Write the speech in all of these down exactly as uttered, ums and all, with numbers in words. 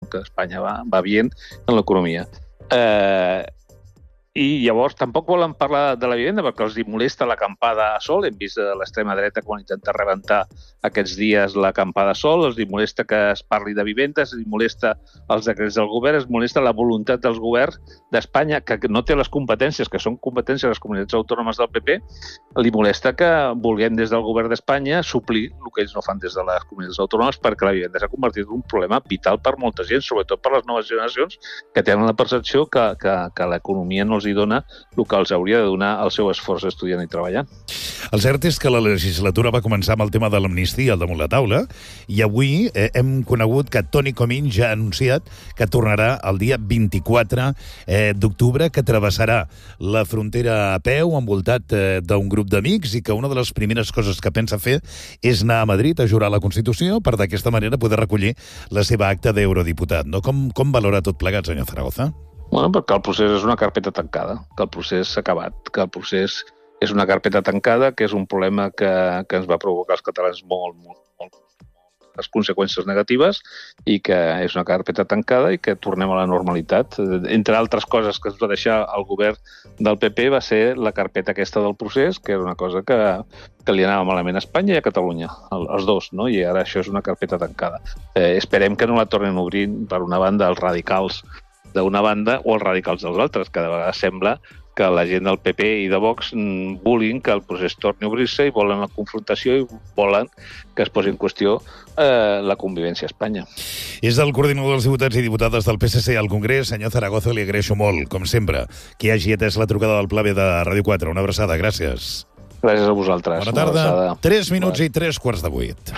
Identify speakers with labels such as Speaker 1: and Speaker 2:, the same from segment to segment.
Speaker 1: que Espanya va, va bien en l'economia. Eh, I llavors tampoc volen parlar de la vivenda perquè els hi molesta l'acampada a sol. Hem vist a l'extrema dreta quan intenta rebentar aquests dies l'acampada a sol, els hi molesta que es parli de vivendes, els hi molesta els decrets del govern, es molesta la voluntat dels governs d'Espanya, que no té les competències, que són competències de les comunitats autònomes del P P, li molesta que vulguem des del govern d'Espanya suplir el que ells no fan des de les comunitats autònomes, perquè la vivenda s'ha convertit en un problema vital per molta gent, sobretot per les noves generacions que tenen la percepció que, que, que l'economia no els hi dona el que els hauria de donar el seu esforç estudiant i treballant.
Speaker 2: El cert és que la legislatura va començar amb el tema de l'amnistia al damunt la taula i avui eh, hem conegut que Toni Comín ja ha anunciat que tornarà el dia vint-i-quatre eh, d'octubre, que travessarà la frontera a peu envoltat eh, d'un grup d'amics i que una de les primeres coses que pensa fer és anar a Madrid a jurar la Constitució per d'aquesta manera poder recollir la seva acta d'eurodiputat. No? Com, com valora tot plegat, senyor Zaragoza?
Speaker 1: Bueno, perquè el procés és una carpeta tancada, que el procés s'ha acabat, que el procés és una carpeta tancada, que és un problema que, que ens va provocar als catalans molt, molt, molt, les conseqüències negatives i que és una carpeta tancada i que tornem a la normalitat. Entre altres coses que ens va deixar el govern del P P va ser la carpeta aquesta del procés, que era una cosa que, que li anava malament a Espanya i a Catalunya, els dos, no? I ara això és una carpeta tancada. Eh, esperem que no la tornen a obrir, per una banda, els radicals d'una banda o els radicals dels altres. Cada vegada sembla que la gent del P P i de Vox vulguin que el procés torni a obrir-se i volen la confrontació i volen que es posi en qüestió eh, la convivència a Espanya.
Speaker 2: És el coordinador dels diputats i diputades del P S C al Congrés, senyor Zaragoza, li agraeixo molt, com sempre, que hagi atès la trucada del Pla B de Ràdio quatre. Una abraçada, gràcies.
Speaker 1: Gràcies a vosaltres.
Speaker 2: Bona tarda. Tres minuts i tres quarts de vuit.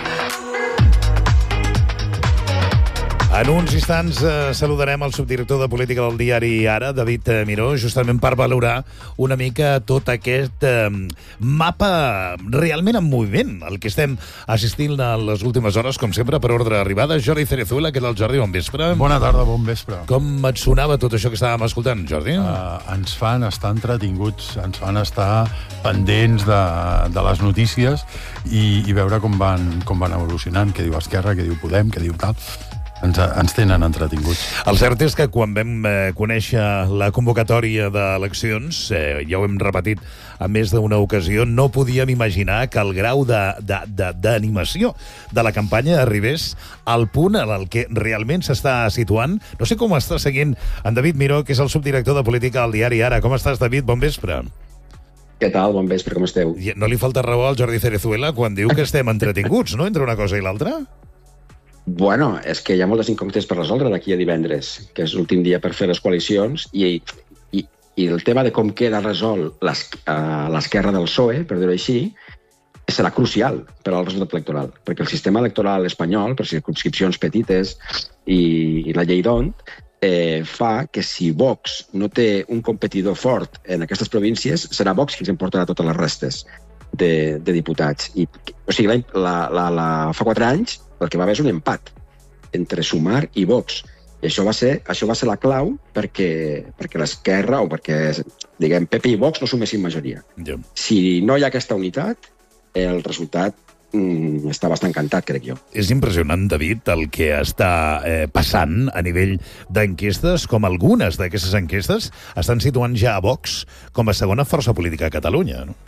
Speaker 2: En uns instants eh, saludarem el subdirector de política del diari Ara, David eh, Miró, justament per valorar una mica tot aquest eh, mapa realment en moviment, el que estem assistint a les últimes hores, com sempre, per ordre d'arribada. Jordi Cerezuela, què tal, Jordi? Bon vespre.
Speaker 3: Bona tarda, bon vespre.
Speaker 2: Com et sonava tot això que estàvem escoltant, Jordi?
Speaker 3: Uh, ens fan estar entretinguts, ens fan estar pendents de, de les notícies i, i veure com van, com van evolucionant, què diu Esquerra, què diu Podem, què diu tal... Ens, ens tenen entretinguts.
Speaker 2: El cert és que quan vam eh, conèixer la convocatòria d'eleccions, eh, ja ho hem repetit a més d'una ocasió, no podíem imaginar que el grau d'animació de, de, de la campanya arribés al punt en el que realment s'està situant. No sé com està seguint en David Miró, que és el subdirector de política al diari Ara. Com estàs, David? Bon vespre.
Speaker 4: Què tal? Bon vespre, com esteu?
Speaker 2: No li falta raó al Jordi Cerezuela quan diu que estem entretinguts, no?, entre una cosa i l'altra?
Speaker 4: Bueno, és que hi ha moltes incògnites per resoldre d'aquí a divendres, que és l'últim dia per fer les coalicions, i, i, i el tema de com queda resolt l'esquerra del P S O E, per dir-ho així, serà crucial per al resultat electoral, perquè el sistema electoral espanyol, per circumscripcions petites i, i la llei d'Ont, eh, fa que si Vox no té un competidor fort en aquestes províncies, serà Vox qui ens emportarà totes les restes de, de diputats. I, o sigui, la, la, la, fa quatre anys el que va haver és un empat entre Sumar i Vox. I això va ser, això va ser la clau perquè, perquè l'esquerra, o perquè, diguem, P P i Vox no sumessin majoria.
Speaker 2: Yeah.
Speaker 4: Si no hi ha aquesta unitat, el resultat mm, està bastant cantat, crec jo.
Speaker 2: És impressionant, David, el que està eh, passant a nivell d'enquestes, com algunes d'aquestes enquestes estan situant ja a Vox com a segona força política a Catalunya, no?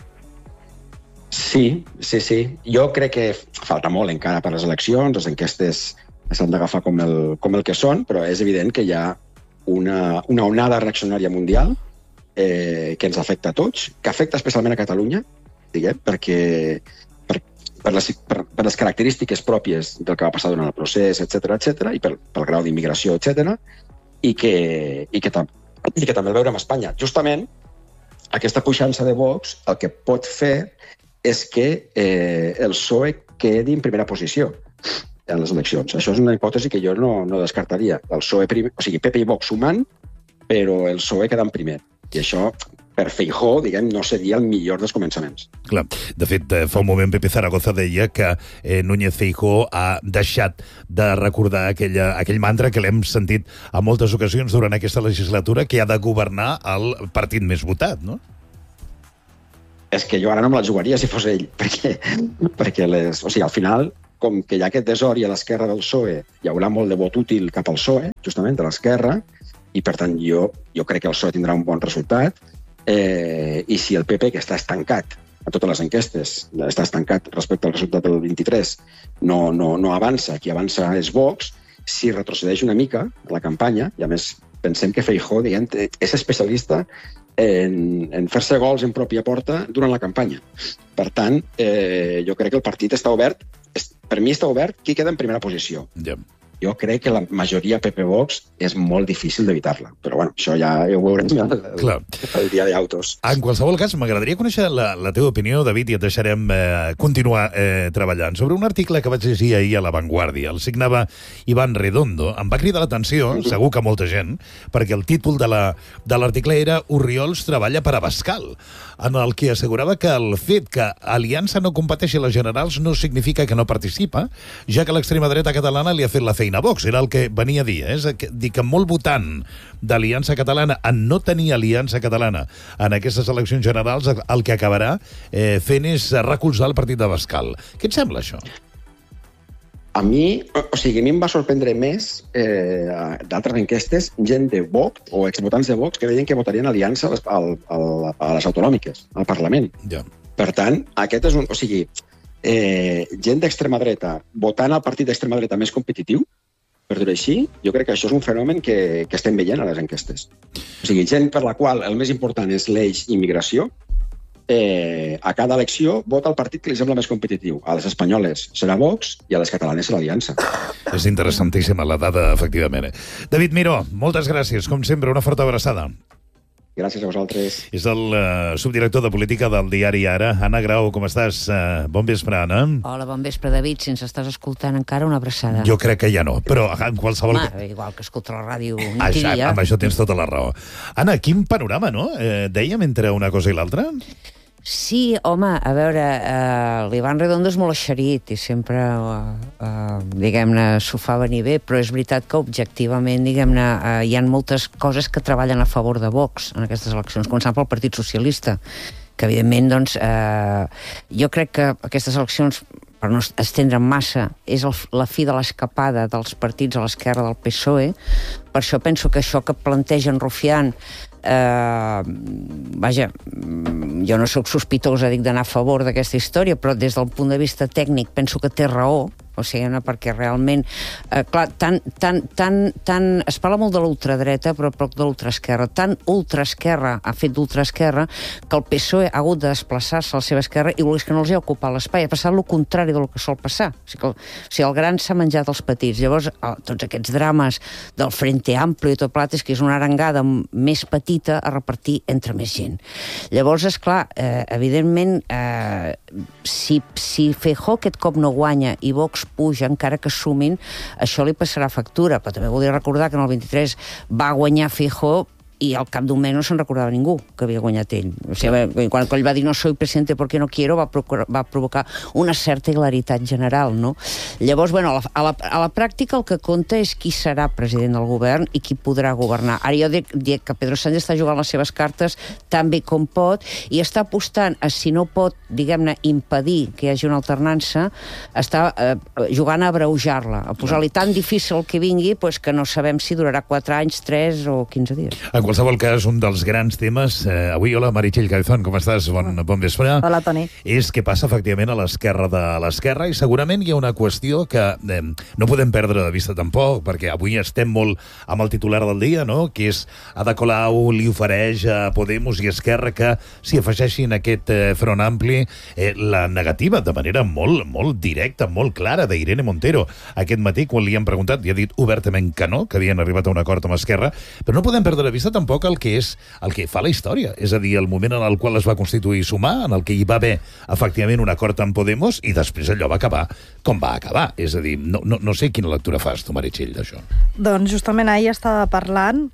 Speaker 4: Sí, sí, sí. Jo crec que falta molt encara per les eleccions, les enquestes s'han d'agafar com, el, com el que són, però és evident que hi ha una, una onada reaccionària mundial eh, que ens afecta a tots, que afecta especialment a Catalunya, diguem, perquè per, per, les, per, per les característiques pròpies del que va passar durant el procés, etcètera, etcètera, i pel, pel grau d'immigració, etcètera, i que, i, que tam, i que també el veurem a Espanya. Justament, aquesta puixança de Vox el que pot fer és que eh, el P S O E quedi en primera posició en les eleccions. Això és una hipòtesi que jo no, no descartaria. El P S O E primer, o sigui, P P i Vox sumant, però el P S O E quedant primer. I això, per Feijóo, diguem, no seria el millor dels començaments.
Speaker 2: Clar, de fet, fa un moment Pepe Zaragoza deia que eh, Núñez Feijóo ha deixat de recordar aquella, aquell mantra que l'hem sentit a moltes ocasions durant aquesta legislatura, que ha de governar el partit més votat, no?
Speaker 4: És que jo ara no me la jugaria si fos ell, perquè, perquè les, o sigui, al final, com que hi ha aquest desori a l'esquerra del P S O E, hi haurà molt de vot útil cap al P S O E, justament, a l'esquerra, i per tant jo, jo crec que el P S O E tindrà un bon resultat, eh, i si el P P, que està estancat a totes les enquestes, està estancat respecte al resultat del vint-i-tres, no, no, no avança, qui avança és Vox, si retrocedeix una mica a la campanya, i a més pensem que Feijóo, diguem, és especialista en, en fer-se gols en pròpia porta durant la campanya. Per tant, eh, jo crec que el partit està obert, per mi està obert qui queda en primera posició.
Speaker 2: Yeah.
Speaker 4: Jo crec que la majoria P P-Vox és molt difícil d'evitar-la. Però, bueno, això ja ho veurem el, el, el dia d'autos.
Speaker 2: En qualsevol cas, m'agradaria conèixer la, la teva opinió, David, i et deixarem eh, continuar eh, treballant. Sobre un article que vaig llegir ahir a La Vanguardia. El signava Iván Redondo. Em va cridar l'atenció, segur que molta gent, perquè el títol de l'article era Orriols treballa per Abascal, en el que assegurava que el fet que Aliança no competeixi a les generals no significa que no participa, ja que l'extrema dreta catalana li ha fet la feina a Vox, era el que venia a dir, eh? És a dir que molt votant d'Aliança Catalana en no tenir Aliança Catalana en aquestes eleccions generals, el que acabarà eh, fent és recolzar el partit d'Abascal. Què et sembla, això?
Speaker 4: A mi, o sigui, a mi em va sorprendre més eh, d'altres enquestes, gent de Vox o exvotants de Vox que deien que votarien Aliança a les, al, al, a les autonòmiques, al Parlament.
Speaker 2: Ja.
Speaker 4: Per tant, aquest és un... O sigui, eh, gent d'extrema dreta votant al partit d'extrema dreta més competitiu, per dir-ho així, jo crec que això és un fenomen que, que estem veient a les enquestes. O sigui, gent per la qual el més important és l'eix immigració, eh, a cada elecció vota el partit que li sembla més competitiu. A les espanyoles serà Vox i a les catalanes serà Aliança.
Speaker 2: És interessantíssima la dada, efectivament. David Miró, moltes gràcies. Com sempre, una forta abraçada.
Speaker 4: Gràcies a vosaltres.
Speaker 2: És el uh, subdirector de política del diari Ara. Anna Grau, com estàs? Uh, bon vespre, Anna.
Speaker 5: Hola, bon vespre, David. Si ens estàs escoltant encara, una abraçada.
Speaker 2: Jo crec que ja no, però en qualsevol...
Speaker 5: Home, igual que escolta la ràdio nit i
Speaker 2: Això,
Speaker 5: dia.
Speaker 2: amb això tens tota la raó. Anna, quin panorama, no? Eh, dèiem entre una cosa i l'altra?
Speaker 5: Sí, home, a veure, eh, l'Ivan Redondo és molt eixerit i sempre, eh, eh, diguem-ne, s'ho fa venir bé, però és veritat que objectivament, diguem-ne, eh, hi ha moltes coses que treballen a favor de Vox en aquestes eleccions, començant pel Partit Socialista, que evidentment, doncs, eh, jo crec que aquestes eleccions, per no estendre massa, és el, la fi de l'escapada dels partits a l'esquerra del P S O E. Per això penso que això que planteja en Rufián, eh, vaja, jo no sóc sospitosa, dic, d'anar a favor d'aquesta història, però des del punt de vista tècnic penso que té raó, o sigui, no, perquè realment, eh, clar, tan, tan, tan, tan, es parla molt de l'ultradreta, però poc de l'ultraesquerra. Tan ultraesquerra ha fet d'ultraesquerra que el P S O E ha hagut de desplaçar-se a la seva esquerra i és que no els ha ocupat l'espai. Ha passat el contrari del que sol passar. O sigui, que el, o sigui, el gran s'ha menjat els petits. Llavors, eh, tots aquests drames del Frente Amplio i tot plat és que és una arengada més petita a repartir entre més gent. Llavors, esclar, eh, evidentment, eh, si, si Feijóo aquest cop no guanya i Vox puja, encara que sumin, això li passarà factura. Però també voldria recordar que en el vint-i-tres va guanyar Feijóo i al cap d'un mes no se'n recordava ningú que havia guanyat ell. O sigui, quan ell va dir no soy presidente porque no quiero, va, procurar, va provocar una certa hilaritat general, no? Llavors, bueno, a la, a, la, a la pràctica el que compta és qui serà president del govern i qui podrà governar. Ara jo dic, dic que Pedro Sánchez està jugant les seves cartes tan bé com pot i està apostant a, si no pot, diguem-ne, impedir que hi hagi una alternança, està eh, jugant a abreujar-la, a posar-li tan difícil el que vingui, pues, que no sabem si durarà quatre anys, tres o quinze dies.
Speaker 2: En qualsevol cas, un dels grans temes... Eh, avui, hola, Meritxell Cabezón, com estàs? Bon, bon vespre.
Speaker 6: Hola, Toni.
Speaker 2: És què passa, efectivament, a l'esquerra de l'esquerra, i segurament hi ha una qüestió que eh, no podem perdre de vista tampoc, perquè avui estem molt amb el titular del dia, no?, que és Ada Colau li ofereix a Podemos i Esquerra que s'hi afegeixin aquest eh, front ampli, eh, la negativa, de manera molt, molt directa, molt clara, d'Irene Montero. Aquest matí, quan li han preguntat, i ha dit obertament que no, que havien arribat a un acord amb Esquerra, però no podem perdre de vista tampoc el que és el que fa la història, és a dir, el moment en el qual es va constituir Sumar, en el que hi va haver efectivament un acord amb Podemos i després allò va acabar com va acabar. És a dir, no, no, no sé quina lectura fas tu, Meritxell, d'això.
Speaker 6: Doncs justament ahir estava parlant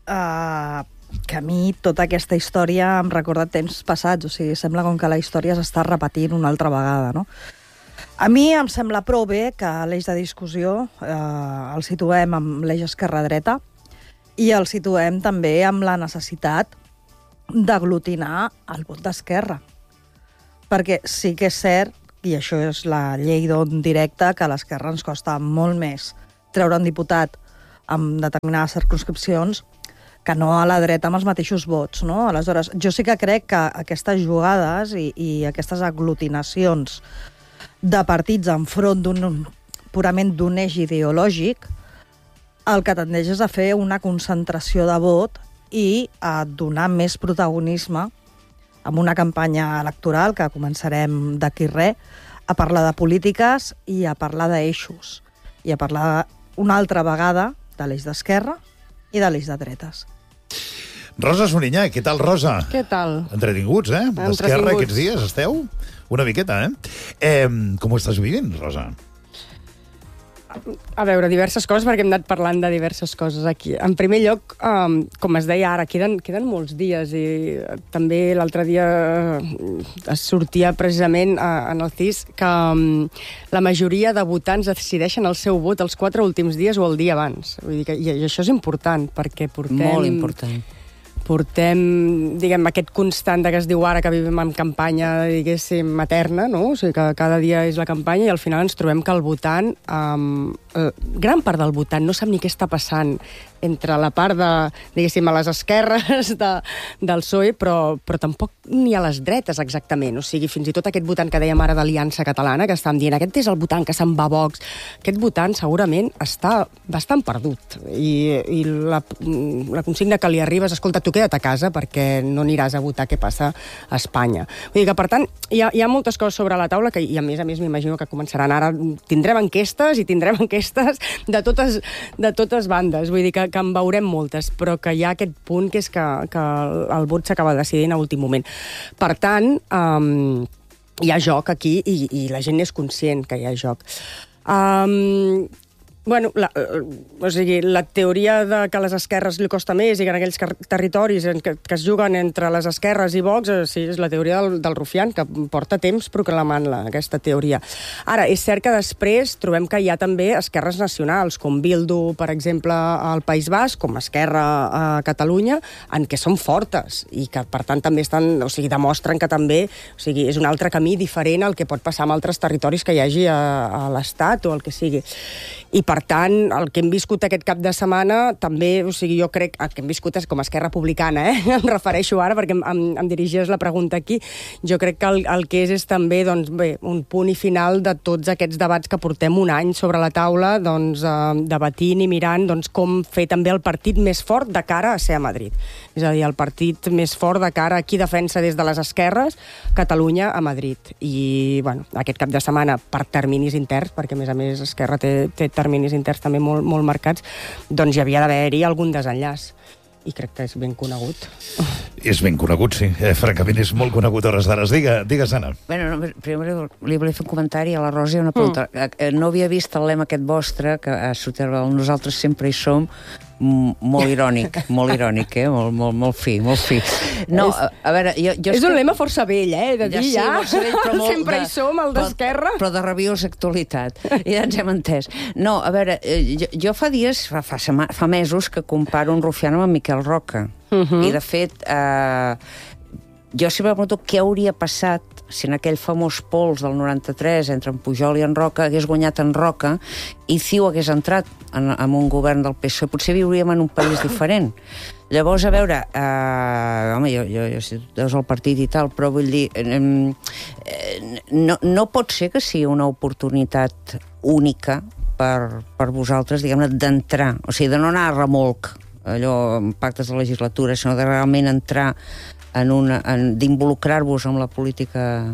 Speaker 6: eh, que a mi tota aquesta història em recorda temps passats, o sigui, sembla com que la història s'està repetint una altra vegada, no? A mi em sembla prou bé que l'eix de discussió eh, el situem amb l'eix esquerra-dreta i el situem també amb la necessitat d'aglutinar el vot d'Esquerra. Perquè sí que és cert i això és la llei d'on directe, que a l'esquerra ens costa molt més treure un diputat amb determinades circumscripcions que no a la dreta amb els mateixos vots, no? Aleshores, jo sí que crec que aquestes jugades i, i aquestes aglutinacions de partits enfront d'un purament d'un eix ideològic, el que tendeix és a fer una concentració de vot i a donar més protagonisme amb una campanya electoral que començarem d'aquí res, a parlar de polítiques i a parlar d'eixos, i a parlar una altra vegada de l'eix d'esquerra i de l'eix de dretes.
Speaker 2: Rosa Soninyà, què tal, Rosa?
Speaker 7: Què tal?
Speaker 2: Entretinguts, eh? D'esquerra aquests dies esteu? Una miqueta, eh? eh com ho estàs vivint, Rosa?
Speaker 7: A veure, diverses coses, perquè hem anat parlant de diverses coses aquí. En primer lloc, um, com es deia ara, queden, queden molts dies i també l'altre dia es sortia precisament uh, en el C I S que um, la majoria de votants decideixen el seu vot els quatre últims dies o el dia abans. Vull dir que, i això és important, perquè portem...
Speaker 5: Molt important.
Speaker 7: Portem, diguem, aquest constant que es diu ara que vivim en campanya, diguéssim, materna, no? O sigui, que cada dia és la campanya i al final ens trobem que el votant, um, eh, gran part del votant no sap ni què està passant entre la part de, diguéssim, a les esquerres de, del P S O E, però, però tampoc ni a les dretes exactament. O sigui, fins i tot aquest votant que dèiem ara d'Aliança Catalana, que estàvem dient, aquest és el votant que se'n va a Vox, aquest votant segurament està bastant perdut. I, i la, la consigna que li arriba és, escolta, tu queda't a casa perquè no aniràs a votar què passa a Espanya. Vull dir que, per tant, hi ha, hi ha moltes coses sobre la taula que, i a més a més, m'imagino que començaran ara. Tindrem enquestes i tindrem enquestes de totes, de totes bandes. Vull dir que que en veurem moltes, però que hi ha aquest punt que és que, que el vot s'acaba decidint a últim moment. Per tant, um, hi ha joc aquí i, i la gent és conscient que hi ha joc. Um, Bueno, la, o sigui, la teoria de que a les esquerres li costa més i que en aquells territoris en que, que es juguen entre les esquerres i Vox, sí, és la teoria del, del rufián, que porta temps proclamant-la, aquesta teoria. Ara, és cert que després trobem que hi ha també esquerres nacionals, com Bildu, per exemple, al País Basc, com Esquerra a Catalunya, en què són fortes i que, per tant, també estan, o sigui, demostren que també, o sigui, és un altre camí diferent al que pot passar amb altres territoris que hi hagi a, a l'Estat o el que sigui. I, per tant, el que hem viscut aquest cap de setmana també, o sigui, jo crec, el que hem viscut és com a Esquerra Republicana, eh? Em refereixo ara perquè em, em, em dirigies la pregunta aquí. Jo crec que el, el que és és també, doncs, bé, un punt i final de tots aquests debats que portem un any sobre la taula, doncs, eh, debatint i mirant, doncs, com fer també el partit més fort de cara a ser a Madrid. És a dir, el partit més fort de cara a qui defensa des de les esquerres Catalunya a Madrid. I, bueno, aquest cap de setmana, per terminis interns, perquè, a més a més, Esquerra té, té terminis interns també molt, molt marcats, doncs hi havia d'haver-hi algun desenllaç. I crec que és ben conegut.
Speaker 2: És ben conegut, sí. Eh, francament, és molt conegut a hores d'ara. Digue, digues, Anna.
Speaker 5: Bueno, no, primer li volia fer un comentari a la Rosa i una pregunta. Mm. No havia vist el lema aquest vostre, que a Soterra nosaltres sempre hi som, molt irònic, molt irònic, eh? Molt, molt, molt fi, molt fi. No, a, a veure, jo... jo
Speaker 7: és un lema força vell, eh? De dir, ja,
Speaker 5: ja. Sí, vell, però molt
Speaker 7: sempre
Speaker 5: de,
Speaker 7: hi som, el d'Esquerra.
Speaker 5: Però, però de rabiosa actualitat. Ja ens hem entès. No, a veure, jo, jo fa dies, fa, fa, sema, fa mesos que comparo un rufián amb en Miquel Roca. Uh -huh. I, de fet, eh, jo sempre pregunto què hauria passat si en aquell famós pols del noranta-tres entre en Pujol i en Roca hagués guanyat en Roca i Ciu hagués entrat en, en un govern del P S O E. Potser viuríem en un país diferent. Llavors, a veure, eh, home, jo, jo, jo sé tu deus el partit i tal, però vull dir, eh, no, no pot ser que sigui una oportunitat única per, per vosaltres, diguem-ne, d'entrar, o sigui, de no anar a remolc, allò, en pactes de legislatura, sinó de realment entrar en una, en, d'involucrar-vos amb la política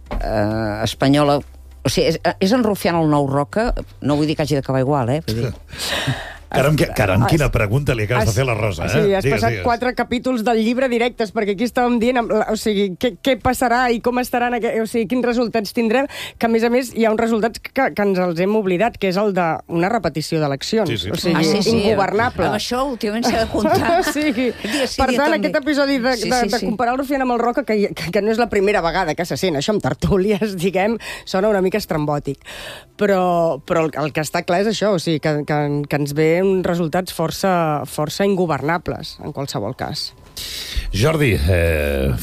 Speaker 5: eh, espanyola. O sigui, és, és en Rufián el nou Roca? No vull dir que hagi d'acabar igual, eh? Vull dir...
Speaker 2: Caram, caram, quina pregunta li acabes has, de fer a la Rosa, eh?
Speaker 7: Sí, has
Speaker 2: digues,
Speaker 7: passat
Speaker 2: digues.
Speaker 7: quatre capítols del llibre directes, perquè aquí estàvem dient, o sigui, què, què passarà i com estaran, o sigui, quins resultats tindrem, que a més a més hi ha uns resultats que, que ens els hem oblidat, que és el d'una repetició d'eleccions. Sí, sí. O sigui, ah, sí, sí, ingovernable.
Speaker 5: Amb això últimament s'ha de comptar.
Speaker 7: O sigui, sí, per tant, aquest episodi de, sí, sí, de, de sí. comparar el Rufián amb el Roca, que, que, que no és la primera vegada que se sent, això amb tertúlies, diguem, sona una mica estrambòtic. Però, però el, el que està clar és això, o sigui, que, que, que ens ve uns resultats força, força ingovernables, en qualsevol cas.
Speaker 2: Jordi, eh,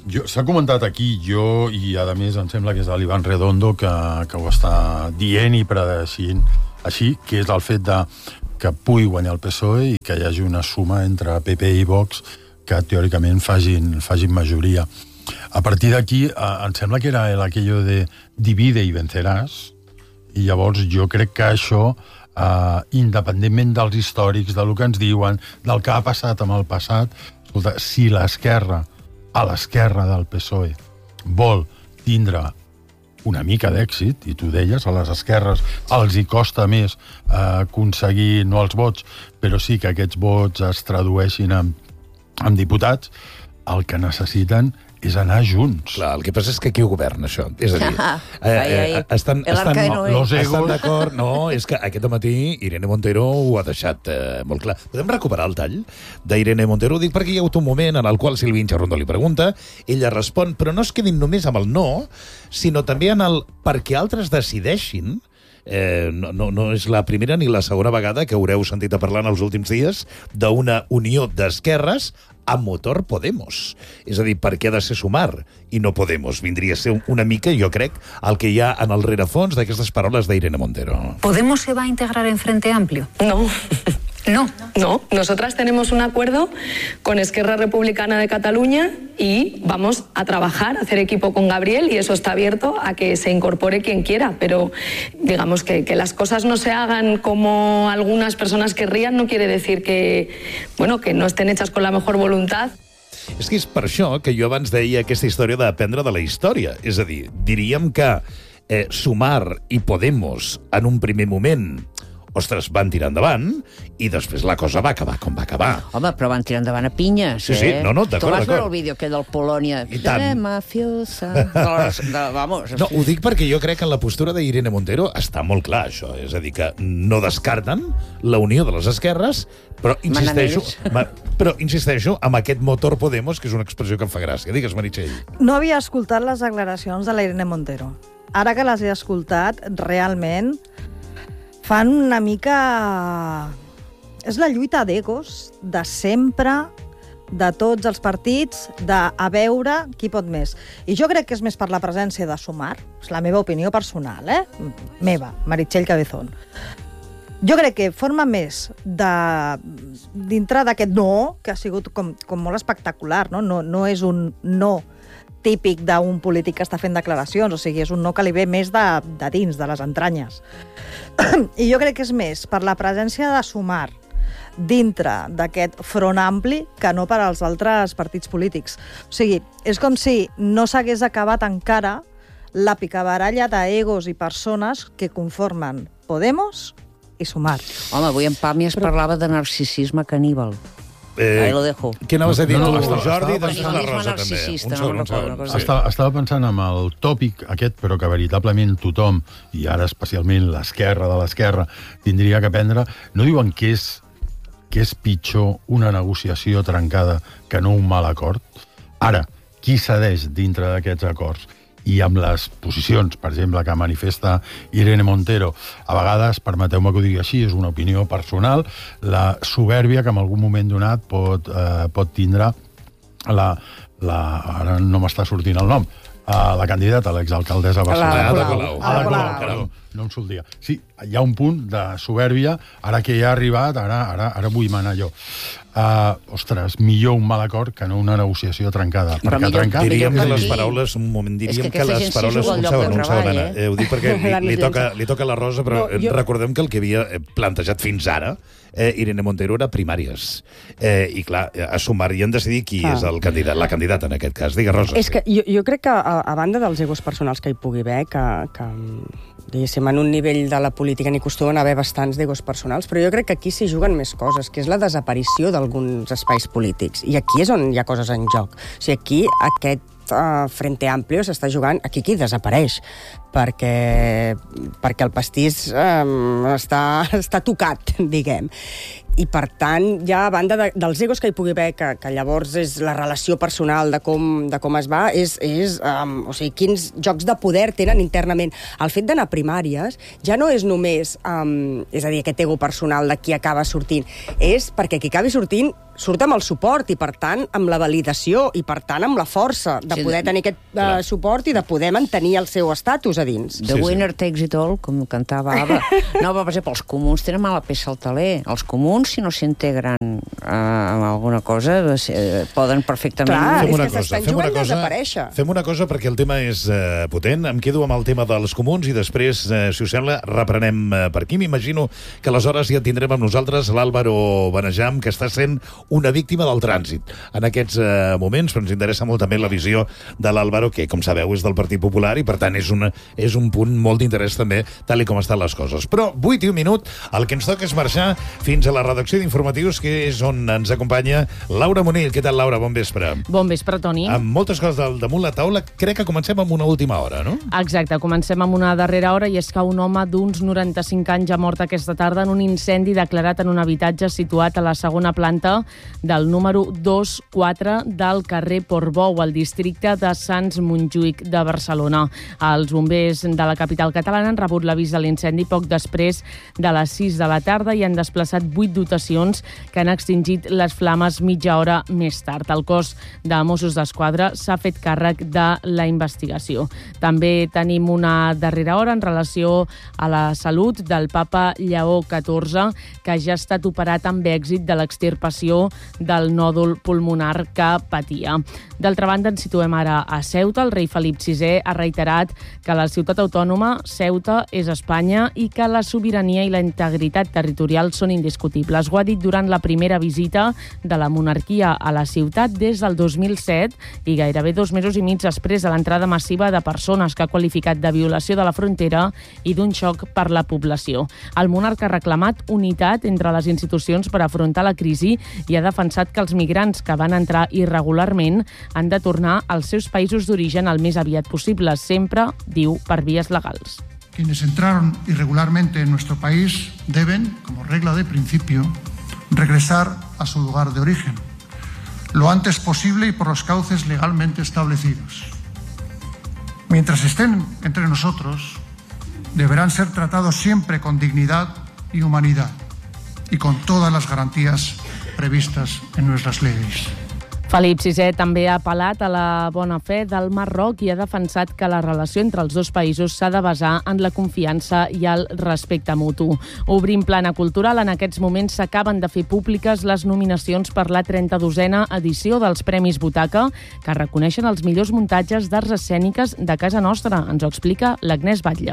Speaker 3: S'ha comentat aquí, jo, i a més em sembla que és l'Ivan Redondo que, que ho està dient i predeixint així, que és el fet de que pugui guanyar el P S O E i que hi hagi una suma entre P P i Vox que teòricament facin, facin majoria. A partir d'aquí, eh, em sembla que era el aquello de divide i venceràs, i llavors jo crec que això, eh, independentment dels històrics, del que ens diuen, del que ha passat amb el passat, escolta, si l'esquerra, a l'esquerra del P S O E, vol tindre una mica d'èxit, i tu deies, a les esquerres els hi costa més eh, aconseguir, no els vots, però sí que aquests vots es tradueixin en, en diputats, el que necessiten és anar junts.
Speaker 2: Clar, el que passa és que qui ho governa, això? És a dir, eh,
Speaker 5: Ai, ai,
Speaker 2: eh, estan, estan,
Speaker 5: Noé.
Speaker 2: los estan d'acord? No, és que aquest matí Irene Montero ho ha deixat eh, molt clar. Podem recuperar el tall d'Irene Montero? Ho dic perquè hi ha hagut un moment en el qual Silvia Inchaurrondo li pregunta, ella respon, però no es quedin només amb el no, sinó també en el perquè altres decideixin. Eh, no, no, no és la primera ni la segona vegada que haureu sentit a parlar en els últims dies d'una unió d'esquerres amb motor Podemos. És a dir, per què ha de ser Sumar i no Podemos? Vindria a ser una mica, jo crec, el que hi ha en el rerefons d'aquestes paraules d'Irene Montero.
Speaker 8: ¿Podemos se va a integrar en Frente Amplio?
Speaker 9: No.
Speaker 8: No.
Speaker 9: No, nosotras tenemos un acuerdo con Esquerra Republicana de Cataluña y vamos a trabajar, a hacer equipo con Gabriel, y eso está abierto a que se incorpore quien quiera, pero digamos que, que las cosas no se hagan como algunas personas querrían no quiere decir que, bueno, que no estén hechas con la mejor voluntad.
Speaker 2: És que és per això que jo abans deia aquesta història d'aprendre de la història. És a dir, diríem que eh, Sumar i Podemos en un primer moment, ostres, van tirar endavant i després la cosa va acabar com va acabar.
Speaker 5: Home, però van tirar endavant a pinyes,
Speaker 2: Sí, sí,
Speaker 5: eh?
Speaker 2: no, no, d'acord,
Speaker 5: Tu vas veure
Speaker 2: d'acord.
Speaker 5: el vídeo que del Polònia?
Speaker 2: I tant.
Speaker 5: Eh, mafiosa. De, les- de, vamos,
Speaker 2: No, ho dic perquè jo crec que en la postura d'Irene Montero està molt clar, això. És a dir, que no descarten la unió de les esquerres, però insisteixo, ma, però insisteixo amb aquest motor Podemos, que és una expressió que em fa gràcia. Digues, Meritxell.
Speaker 6: No havia escoltat les declaracions de la Irene Montero. Ara que les he escoltat, realment fan una mica... És la lluita d'egos de sempre, de tots els partits, de a veure qui pot més. I jo crec que és més per la presència de Sumar, és la meva opinió personal, eh? Meva, Meritxell Cabezón. Jo crec que forma més de, dintre d'aquest no, que ha sigut com, com molt espectacular, no? No, no és un no típic d'un polític que està fent declaracions, o sigui, és un no que li ve més de, de dins, de les entranyes. I jo crec que és més per la presència de Sumar dintre d'aquest front ampli que no per als altres partits polítics. O sigui, és com si no s'hagués acabat encara la picabaralla d'egos i persones que conformen Podemos i Sumar.
Speaker 5: Home, avui en Pàmies però... parlava de narcisisme caníbal.
Speaker 2: Eh,
Speaker 5: Ahí lo dejo.
Speaker 2: Què anaves a dir
Speaker 3: No,
Speaker 2: tu,
Speaker 3: no, estava-
Speaker 2: Jordi?
Speaker 3: estava
Speaker 2: Després la
Speaker 5: pensant-
Speaker 2: Rosa, també.
Speaker 5: narcisista,
Speaker 2: Un
Speaker 5: no
Speaker 2: segon,
Speaker 5: me'n
Speaker 2: un segon.
Speaker 5: recordo,
Speaker 2: Sí.
Speaker 3: Estava, estava pensant amb el tòpic aquest, però que veritablement tothom, i ara especialment l'esquerra de l'esquerra, tindria que prendre. No diuen que és, que és pitjor una negociació trencada que no un mal acord? Ara, qui cedeix dintre d'aquests acords? I amb les posicions, per exemple, que manifesta Irene Montero, a vegades, permeteu-me que ho digui així, és una opinió personal, la soberbia que en algun moment donat pot, eh, pot tindre la, la, ara no m'està sortint el nom, uh, la candidata, l'exalcaldessa de Barcelona.
Speaker 2: Ada Colau.
Speaker 3: Ada
Speaker 6: Ada
Speaker 3: Colau,
Speaker 6: Colau.
Speaker 3: perdó, no em sortia. Sí, hi ha un punt de soberbia, ara que ja ha arribat, ara, ara, ara vull manar jo. Uh, ostres, millor un mal acord que no una negociació trencada.
Speaker 5: Però
Speaker 3: Perquè
Speaker 5: millor-
Speaker 3: trencar...
Speaker 2: Diríem
Speaker 5: per
Speaker 2: que les
Speaker 5: aquí.
Speaker 2: paraules, un moment,
Speaker 5: És
Speaker 2: diríem
Speaker 5: que
Speaker 2: que,
Speaker 5: aquesta
Speaker 2: les
Speaker 5: gent s'hi
Speaker 2: paraules...
Speaker 5: juga al
Speaker 2: Un
Speaker 5: lloc
Speaker 2: segon,
Speaker 5: de
Speaker 2: un segon,
Speaker 5: treball,
Speaker 2: Anna.
Speaker 5: eh?
Speaker 2: Eh, ho dic perquè li,
Speaker 7: La
Speaker 2: li,
Speaker 7: més
Speaker 2: toca,
Speaker 7: llença.
Speaker 2: li toca a la Rosa, però
Speaker 7: No, jo-
Speaker 2: recordem que el que havia eh, plantejat fins ara eh, Irene Montero era primàries. Eh, I clar, a Sumar hi han de decidir qui
Speaker 7: Clar.
Speaker 2: és el candidat, la candidata en aquest cas. Digue, Rosa.
Speaker 7: És que jo, jo crec que, a, a banda dels egos personals que hi pugui haver, que, que diguéssim, en un nivell de la política n'hi acostumen a haver bastants d'egos personals, però jo crec que aquí s'hi juguen més coses, que és la desaparició d'alguns espais polítics. I aquí és on hi ha coses en joc. O sigui, aquí aquest uh, Frente Amplio s'està jugant, aquí qui desapareix, perquè, perquè el pastís um, està, està tocat, diguem. I, per tant, ja a banda de, dels egos que hi pugui haver, que, que llavors és la relació personal de com, de com es va, és, és um, o sigui, quins jocs de poder tenen internament. El fet d'anar a primàries ja no és només, um, és a dir, aquest ego personal de qui acaba sortint, és perquè qui acabi sortint surt amb el suport i, per tant, amb la validació i, per tant, amb la força de
Speaker 5: Sí,
Speaker 7: poder tenir aquest uh, suport i de poder mantenir el seu estatus a dins.
Speaker 5: The
Speaker 2: Sí, sí.
Speaker 5: winner takes it all, com cantava Ava. No, però, per exemple, els comuns tenen mala peça al taler. Els comuns, si no s'integren eh, en alguna cosa, eh, poden perfectament...
Speaker 7: Clar,
Speaker 2: Fem
Speaker 7: és
Speaker 2: una
Speaker 7: que
Speaker 2: cosa,
Speaker 7: s'estan
Speaker 2: fem
Speaker 7: jugant
Speaker 2: una cosa,
Speaker 7: desaparèixer.
Speaker 2: fem una cosa perquè el tema és eh, potent. Em quedo amb el tema dels comuns i després, eh, si us sembla, reprenem eh, per aquí. M'imagino que aleshores ja tindrem amb nosaltres l'Àlvaro Benejam, que està sent una víctima del trànsit en aquests eh, moments, però ens interessa molt també la visió de l'Àlvaro, que, com sabeu, és del Partit Popular i, per tant, és, una, és un punt molt d'interès també, tal i com estan les coses. Però, vuit i un minut, el que ens toca és marxar fins a la redacció d'informatius, que és on ens acompanya Laura Monill. Què tal, Laura? Bon vespre.
Speaker 10: Bon vespre, Toni.
Speaker 2: Amb moltes coses del damunt la taula, crec que comencem amb una última hora, no?
Speaker 10: Exacte, comencem amb una darrera hora i és que un home d'uns noranta-cinc anys ha mort aquesta tarda en un incendi declarat en un habitatge situat a la segona planta del número dos quatre del carrer Portbou, al districte de Sants Montjuïc de Barcelona. Els bombers de la capital catalana han rebut l'avís de l'incendi poc després de les sis de la tarda i han desplaçat vuit dotacions que han extingit les flames mitja hora més tard. El cos de Mossos d'Esquadra s'ha fet càrrec de la investigació. També tenim una darrera hora en relació a la salut del papa Lleó catorze, que ja ha estat operat amb èxit de l'extirpació del nòdul pulmonar que patia. D'altra banda, ens situem ara a Ceuta. El rei Felip sisè ha reiterat que la ciutat autònoma, Ceuta, és Espanya i que la sobirania i la integritat territorial són indiscutibles. Ho ha dit durant la primera visita de la monarquia a la ciutat des del dos mil set i gairebé dos mesos i mig després de l'entrada massiva de persones que ha qualificat de violació de la frontera i d'un xoc per la població. El monarca ha reclamat unitat entre les institucions per afrontar la crisi i ha defensat que els migrants que van entrar irregularment han de tornar als seus països d'origen el més aviat possible, sempre, diu, per vies legals.
Speaker 11: Quienes entraron irregularmente en nuestro país deben, como regla de principio, regresar a su lugar de origen, lo antes posible y por los cauces legalmente establecidos. Mientras estén entre nosotros, deberán ser tratados siempre con dignidad y humanidad y con todas las garantías previstas en nuestras leyes.
Speaker 10: Felip sisè també ha apel·lat a la bona fe del Marroc i ha defensat que la relació entre els dos països s'ha de basar en la confiança i el respecte mutu. Obrint plana cultural, en aquests moments s'acaben de fer públiques les nominacions per la trenta-dosena edició dels Premis Butaca, que reconeixen els millors muntatges d'arts escèniques de casa nostra. Ens ho explica l'Agnès Batlle.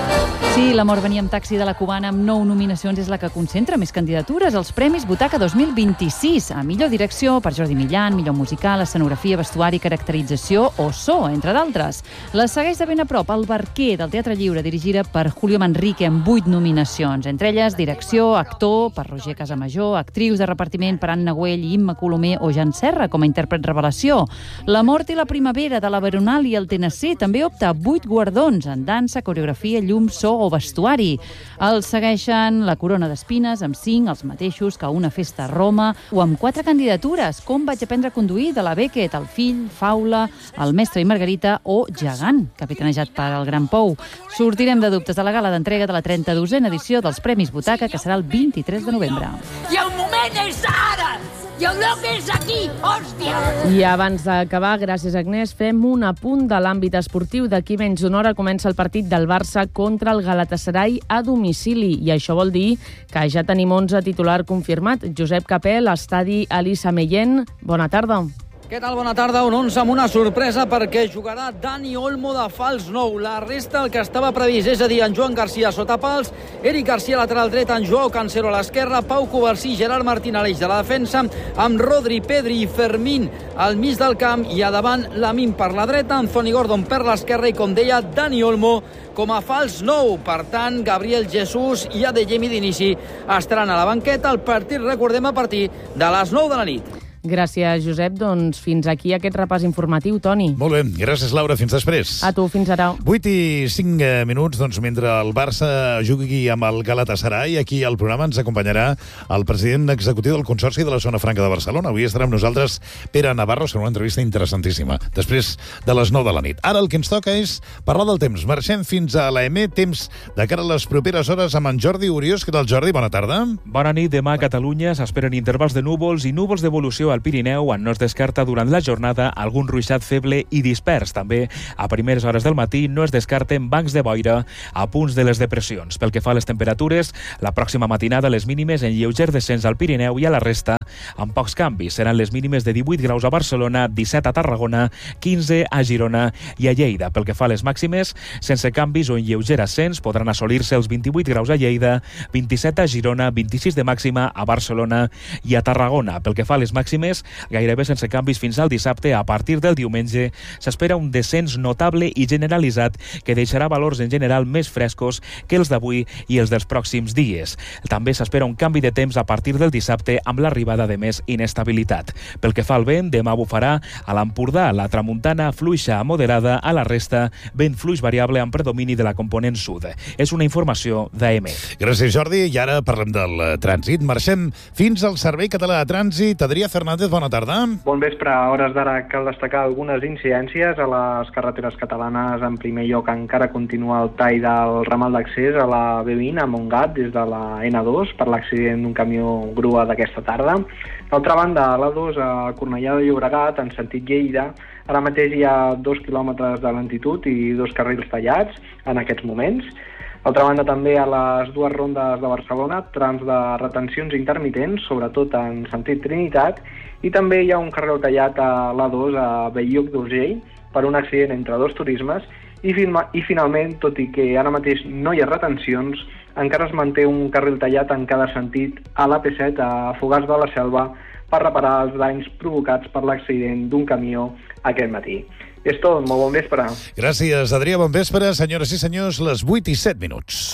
Speaker 12: Sí, l'amor venia amb taxi de la cubana amb nou nominacions és la que concentra més candidatures als Premis Butaca dos mil vint-i-sis. A millor direcció per Jordi Millan, millor musical, escenografia, vestuari, caracterització o so, entre d'altres. La segueix de ben a prop El Barquer, del Teatre Lliure, dirigida per Julio Manrique, amb vuit nominacions. Entre elles, direcció, actor, per Roger Casamajor, actrius de repartiment per Anna Güell, Imma Colomer o Jan Serra, com a intèrpret revelació. La mort i la primavera, de la Veronal i el Tennessee, també opta a vuit guardons en dansa, coreografia, llum, so o vestuari. Els segueixen La Corona d'Espines, amb cinc, els mateixos que Una festa a Roma, o amb quatre candidatures, Com vaig aprendre a conduir, de la Beckett, El fill, Faula, El mestre i Margarita o Gegant, capitanejat per el Gran Pou. Sortirem de dubtes de la gala d'entrega de la trenta-dosena edició dels Premis Butaca, que serà el vint-i-tres de novembre.
Speaker 13: I el moment és ara! I el lloc és aquí, hòstia!
Speaker 10: I abans d'acabar, gràcies Agnès, fem un apunt de l'àmbit esportiu. D'aquí menys d'una hora comença el partit del Barça contra el Galatasaray a domicili. I això vol dir que ja tenim onze titular confirmat. Josep Capel, estadi Elisa Meyen. Bona tarda.
Speaker 14: Què tal? Bona tarda. Un onze amb una sorpresa perquè jugarà Dani Olmo de fals nou. La resta el que estava previst, és a dir, en Joan Garcia sota pals, Eric Garcia lateral dret, en Joao Cancelo a l'esquerra, Pau Covarsí, Gerard Martín a l'eix de la defensa, amb Rodri, Pedri i Fermín al mig del camp i a davant Lamine per la dreta, Anthony Gordon per l'esquerra i, com deia, Dani Olmo com a fals nou. Per tant, Gabriel Jesús i Adeyemi d'inici estaran a la banqueta. El partit, recordem, a partir de les nou de la nit.
Speaker 10: Gràcies, Josep. Doncs fins aquí aquest repàs informatiu, Toni.
Speaker 2: Molt bé, gràcies, Laura. Fins després.
Speaker 10: A tu, fins ara.
Speaker 2: vuit i cinc minuts, doncs, mentre el Barça jugui amb el Galatasaray, aquí al programa ens acompanyarà el president executiu del Consorci de la Zona Franca de Barcelona. Avui estarà amb nosaltres Pere Navarro, serà una entrevista interessantíssima, després de les nou de la nit. Ara el que ens toca és parlar del temps. Marxem fins a l'A M, temps de cara a les properes hores amb en Jordi Uriós. Què tal, Jordi? Bona tarda.
Speaker 15: Bona nit. Demà a Catalunya s'esperen intervals de núvols i núvols d'evolució al Pirineu, on no es descarta durant la jornada algun ruixat feble i dispers. També, a primeres hores del matí, no es descarten bancs de boira a punts de les depressions. Pel que fa a les temperatures, la pròxima matinada les mínimes en lleuger descens al Pirineu i a la resta amb pocs canvis. Seran les mínimes de divuit graus a Barcelona, disset a Tarragona, quinze a Girona i a Lleida. Pel que fa a les màximes, sense canvis o en lleuger ascens, podran assolir-se els vint-i-vuit graus a Lleida, vint-i-set a Girona, vint-i-sis de màxima a Barcelona i a Tarragona. Pel que fa a les màximes, gairebé sense canvis fins al dissabte. A partir del diumenge s'espera un descens notable i generalitzat que deixarà valors en general més frescos que els d'avui i els dels pròxims dies. També s'espera un canvi de temps a partir del dissabte amb l'arribada de més inestabilitat. Pel que fa al vent, demà bufarà a l'Empordà la tramuntana fluixa a moderada, a la resta vent fluix variable amb predomini de la component sud. És una informació d'A M.
Speaker 2: Gràcies, Jordi. I ara parlem del trànsit. Marxem fins al Servei Català de Trànsit. Adrià Fernández, bona tarda.
Speaker 16: Bon vespre. A hores d'ara cal destacar algunes incidències a les carreteres catalanes. En primer lloc, encara continua el tall del ramal d'accés a la B vint a Montgat des de la N dos per l'accident d'un camió grua d'aquesta tarda. D'altra banda, a l'A dos a Cornellà de Llobregat, en sentit Lleida, ara mateix hi ha dos quilòmetres de lentitud i dos carrils tallats en aquests moments. D'altra banda, també a les dues rondes de Barcelona, trams de retencions intermitents, sobretot en sentit Trinitat, i també hi ha un carril tallat a l'A dos a Bell-lloc d'Urgell per un accident entre dos turismes i, i finalment, tot i que ara mateix no hi ha retencions, encara es manté un carril tallat en cada sentit a l'A P set a Fogars de la Selva per reparar els danys provocats per l'accident d'un camió aquest matí. És tot, molt bon vespre.
Speaker 2: Gràcies, Adrià, bon vespre. Senyores i senyors, les vuit i set minuts.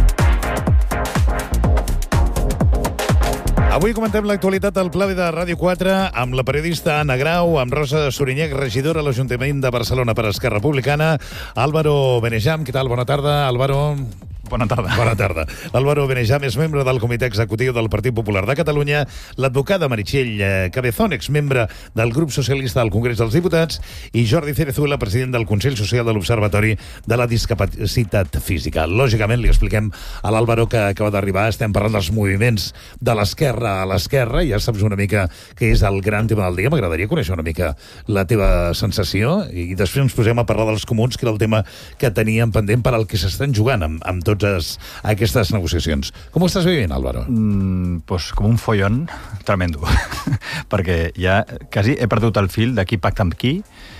Speaker 2: Avui comentem l'actualitat al Pla B de Ràdio quatre amb la periodista Anna Grau, amb Rosa Sorinyec, regidora a l'Ajuntament de Barcelona per Esquerra Republicana, Álvaro Benejam. Què tal? Bona tarda, Álvaro.
Speaker 17: Bona tarda.
Speaker 2: Bona tarda. Álvaro Benejam és membre del Comitè Executiu del Partit Popular de Catalunya, l'advocada Meritxell Cabezón, exmembre del Grup Socialista al Congrés dels Diputats, i Jordi Cerezuela, president del Consell Social de l'Observatori de la Discapacitat Física. Lògicament, li expliquem a l'Álvaro que acaba d'arribar, estem parlant dels moviments de l'esquerra a l'esquerra, ja saps una mica què és el gran tema del dia. M'agradaria conèixer una mica la teva sensació i després ens posem a parlar dels comuns, que era el tema que teníem pendent per al que s'estan jugant amb, amb tots aquestes negociacions. Com ho estàs vivint, Álvaro?
Speaker 17: Mm, pues com un follon tremendo. Perquè ja quasi he perdut el fil de qui pacta amb qui,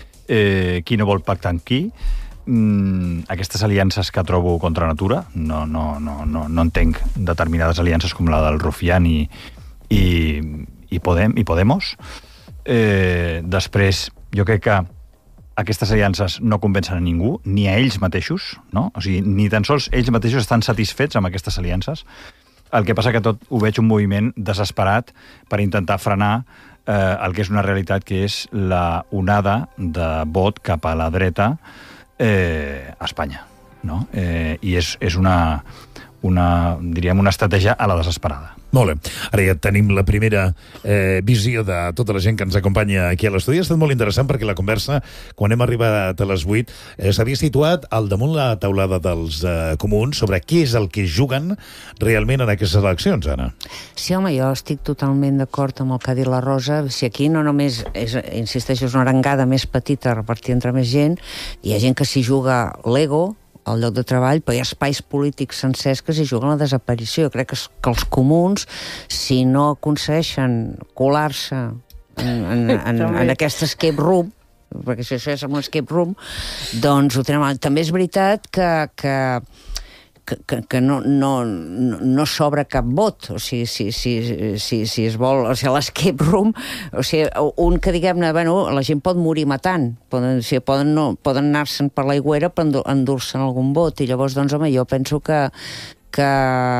Speaker 17: eh, qui no vol pactar amb qui. Mm, aquestes aliances que trobo contra natura, no, no, no, no, no entenc determinades aliances com la del Rufián i, i, i, Podem, i Podemos. Eh, després, jo crec que aquestes aliances no convencen a ningú, ni a ells mateixos, no? O sigui, ni tan sols ells mateixos estan satisfets amb aquestes aliances. El que passa que tot ho veig un moviment desesperat per intentar frenar eh, el que és una realitat, que és la onada de vot cap a la dreta eh, a Espanya, no? Eh, I és, és una, una, diríem, una estratègia a la desesperada.
Speaker 2: Molt bé. Ara ja tenim la primera eh, visió de tota la gent que ens acompanya aquí a l'estudi. Ha estat molt interessant perquè la conversa, quan hem arribat a les vuit, eh, s'havia situat al damunt la taulada dels eh, comuns sobre què és el que juguen realment en aquestes eleccions, Anna.
Speaker 5: Sí, home, jo estic totalment d'acord amb el que ha dit la Rosa. Si aquí no només, és, insisteixo, és una arengada més petita a repartir entre més gent, hi ha gent que s'hi juga l'ego, al lloc de treball, però hi ha espais polítics sencers que s'hi juguen la desaparició. Jo crec que, que els comuns, si no aconsegueixen colar-se en, en, en, en aquest escape room, perquè això és un escape room, doncs ho tenen. També és veritat que, que que, que, que no, no, no s'obre cap vot, o sigui, si, si, si, si es vol, o sigui, l'escape room, o sigui, un que, diguem-ne, bueno, la gent pot morir matant, poden, o sigui, poden, no, poden anar-se'n per l'aigüera per endur-se'n algun vot, i llavors, doncs, home, jo penso que que,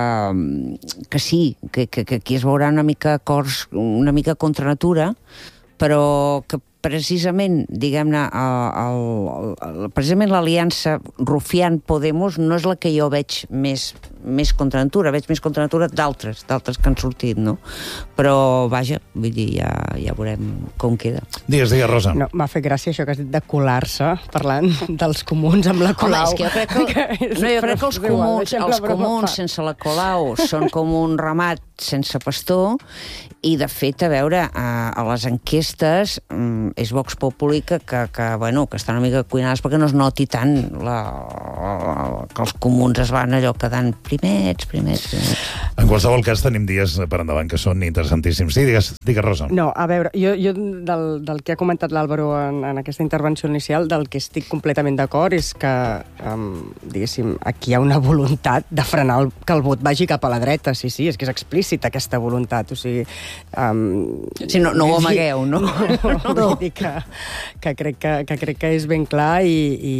Speaker 5: que sí, que, que, que aquí es veurà una mica acords, una mica contra natura, però que precisament, diguem-ne, el, el, el, precisament l'aliança Rufián-Podemos no és la que jo veig més, més contra natura, veig més contra natura d'altres, d'altres que han sortit, no? Però, vaja, vull dir, ja, ja veurem com queda.
Speaker 2: Digues, digues, Rosa.
Speaker 7: No, m'ha fet gràcia això que has dit de colar-se, parlant dels comuns amb la Colau.
Speaker 5: Home, és que jo crec que, que no, jo crec que els comuns, els comuns sense la Colau són com un ramat sense pastor, i de fet, a veure, a, a les enquestes és Vox Populi que, que, que, bueno, que estan una mica cuinades perquè no es noti tant la, la, que els comuns es van allò quedant primets, primets, primets.
Speaker 2: En qualsevol cas, tenim dies per endavant que són interessantíssims. Sí, digues, digues Rosa.
Speaker 7: No, a veure, jo, jo del, del que ha comentat l'Àlvaro en, en aquesta intervenció inicial, del que estic completament d'acord és que, um, diguéssim, aquí hi ha una voluntat de frenar el, que el vot vagi cap a la dreta, sí, sí, és que és explícita aquesta voluntat, o sigui... Um,
Speaker 5: sí, no, no ho amagueu, no?
Speaker 7: No, no, no. Vull dir que, que, crec que, que crec que és ben clar i, i,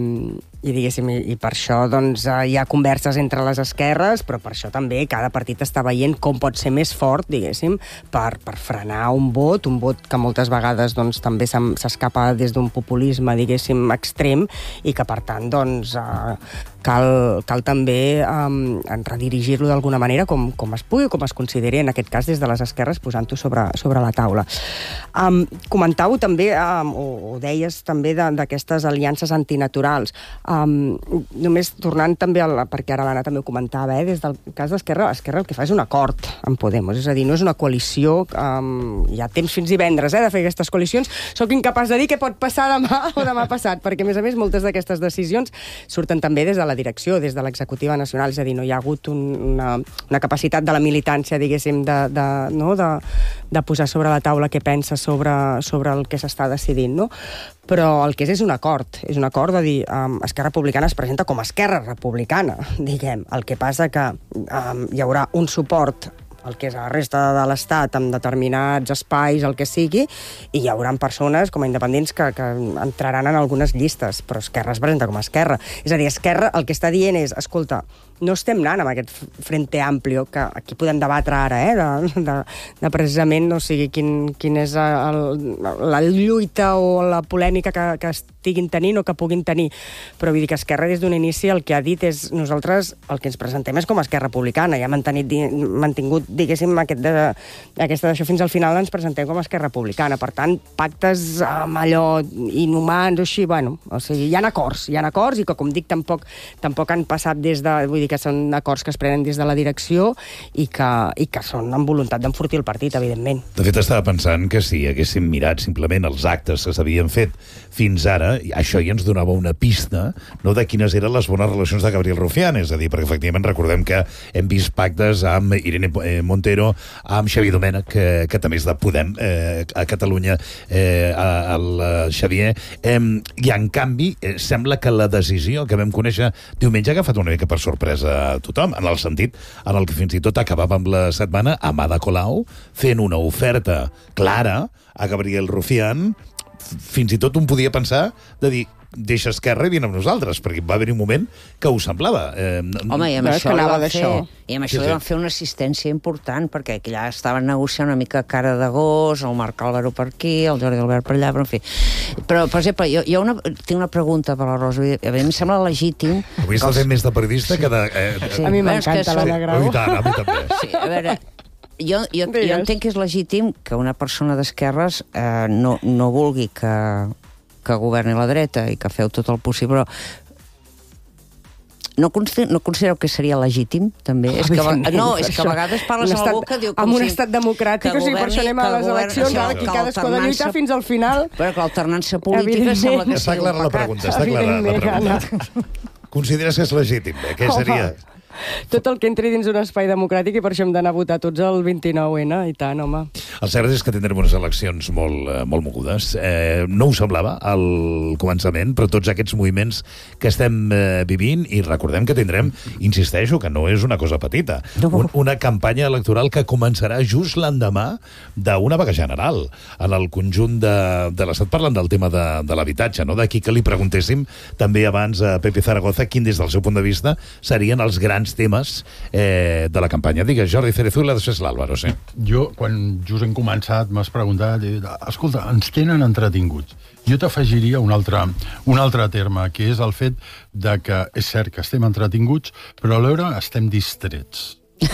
Speaker 7: i diguéssim, i, i per això doncs, hi ha converses entre les esquerres, però per això també cada partit està veient com pot ser més fort, diguéssim, per, per frenar un vot, un vot que moltes vegades doncs, també s'escapa des d'un populisme, diguéssim, extrem, i que per tant doncs, uh, cal, cal també um, redirigir-lo d'alguna manera com, com es pugui, com es consideri, en aquest cas des de les esquerres, posant-ho sobre, sobre la taula. Um, comentàveu també, um, o, o deies també d'aquestes aliances antinaturals. Um, només tornant també, a la, perquè ara l'Anna també ho comentava, eh, des del cas d'Esquerra, Esquerra el que fa és un acord amb Podemos, és a dir, no és una coalició, um, hi ha temps fins divendres eh, de fer aquestes coalicions, soc incapaç de dir què pot passar demà o demà passat, perquè a més a més moltes d'aquestes decisions surten també des de la direcció, des de l'executiva nacional, és a dir, no hi ha hagut un, una, una capacitat de la militància, diguéssim, de, de, no, de, de posar sobre la taula què pensa sobre, sobre el que s'està decidint, no? Però el que és és un acord, és un acord de dir um, Esquerra Republicana es presenta com a Esquerra Republicana, diguem. El que passa que um, hi haurà un suport el que és a la resta de l'Estat, amb determinats espais, el que sigui, i hi haurà persones com a independents que, que entraran en algunes llistes, però Esquerra es presenta com a Esquerra. És a dir, Esquerra el que està dient és, escolta, no estem anant amb aquest frente amplio, que aquí podem debatre ara, eh, de, de, de precisament, no sigui, quin, quin és el, la lluita o la polèmica que, que estiguin tenint o que puguin tenir. Però vull dir que Esquerra des d'un inici el que ha dit és nosaltres el que ens presentem és com a Esquerra Republicana, ja hem mantenit, mantingut, diguéssim, aquest de, aquesta d'això fins al final ens presentem com a Esquerra Republicana. Per tant, pactes amb allò inhumans o així, bueno, o sigui, hi ha acords, hi ha acords i que, com dic, tampoc, tampoc han passat des de, vull dir, que són acords que es prenen des de la direcció i que, i que són amb voluntat d'enfortir el partit, evidentment.
Speaker 2: De fet, estava pensant que si haguéssim mirat simplement els actes que s'havien fet fins ara, això ja ens donava una pista, no, de quines eren les bones relacions de Gabriel Rufián, és a dir, perquè efectivament recordem que hem vist pactes amb Irene Montero, amb Xavier Domènech, que, que també és de Podem eh, a Catalunya, eh, el Xavier, eh, i en canvi eh, sembla que la decisió que vam conèixer diumenge ha agafat una mica per sorpresa a tothom, en el sentit en el que fins i tot acabàvem la setmana amb Ada Colau fent una oferta clara a Gabriel Rufián. Fins i tot un podia pensar de dir, deixa Esquerra i vine amb nosaltres, perquè va haver un moment que ho semblava. Eh,
Speaker 5: Home, i amb
Speaker 7: no,
Speaker 5: això, li van, fer,
Speaker 7: i
Speaker 5: amb això
Speaker 2: sí,
Speaker 5: li
Speaker 2: sí.
Speaker 5: van fer una assistència important, perquè allà estaven negociant una mica cara de gos, el Marc Álvaro per aquí, el Jordi Albert per allà, però en fi. Però, per exemple, jo, jo una, tinc una pregunta per la Rosa. A mi em sembla legítim...
Speaker 2: Avui estàs fent més de periodista que de... Eh,
Speaker 5: sí.
Speaker 7: A mi m'encanta l'Anna Grau.
Speaker 2: Sí, a mi també.
Speaker 5: Sí, a veure, jo, jo, jo entenc que és legítim que una persona d'esquerres eh, no, no vulgui que, que governi la dreta i que feu tot el possible, però no, consider, no considereu que seria legítim, també? És que, no, és que a vegades parles a la boca... Diu, com
Speaker 7: amb un
Speaker 5: si,
Speaker 7: estat democràtic, o sigui, per això anem a les eleccions, ara aquí cadascú ha de lluitar fins al final.
Speaker 5: Però que l'alternança política sembla que
Speaker 2: està
Speaker 5: sigui
Speaker 2: clara la pregunta, està clara la pregunta. Consideres que és legítim? Eh? Què seria?
Speaker 7: Tot el que entri dins un espai democràtic i per això hem d'anar a votar tots el vint-i-nou ene, i tant, home.
Speaker 2: El cert és que tindrem unes eleccions molt, molt mogudes. Eh, no ho semblava al començament, però tots aquests moviments que estem eh, vivint, i recordem que tindrem, insisteixo, que no és una cosa petita, un, una campanya electoral que començarà just l'endemà d'una vaga general en el conjunt de, de l'Estat, parlant del tema de, de l'habitatge, no? D'aquí que li preguntéssim també abans a Pepe Zaragoza quin, des del seu punt de vista, serien els grans grans temes eh, de la campanya. Digues, Jordi Cerezuela, després l'Àlvaro, sí.
Speaker 3: Jo, quan just hem començat, m'has preguntat, he dit, escolta, ens tenen entretinguts. Jo t'afegiria un altre, un altre terme, que és el fet de que és cert que estem entretinguts, però alhora estem distrets.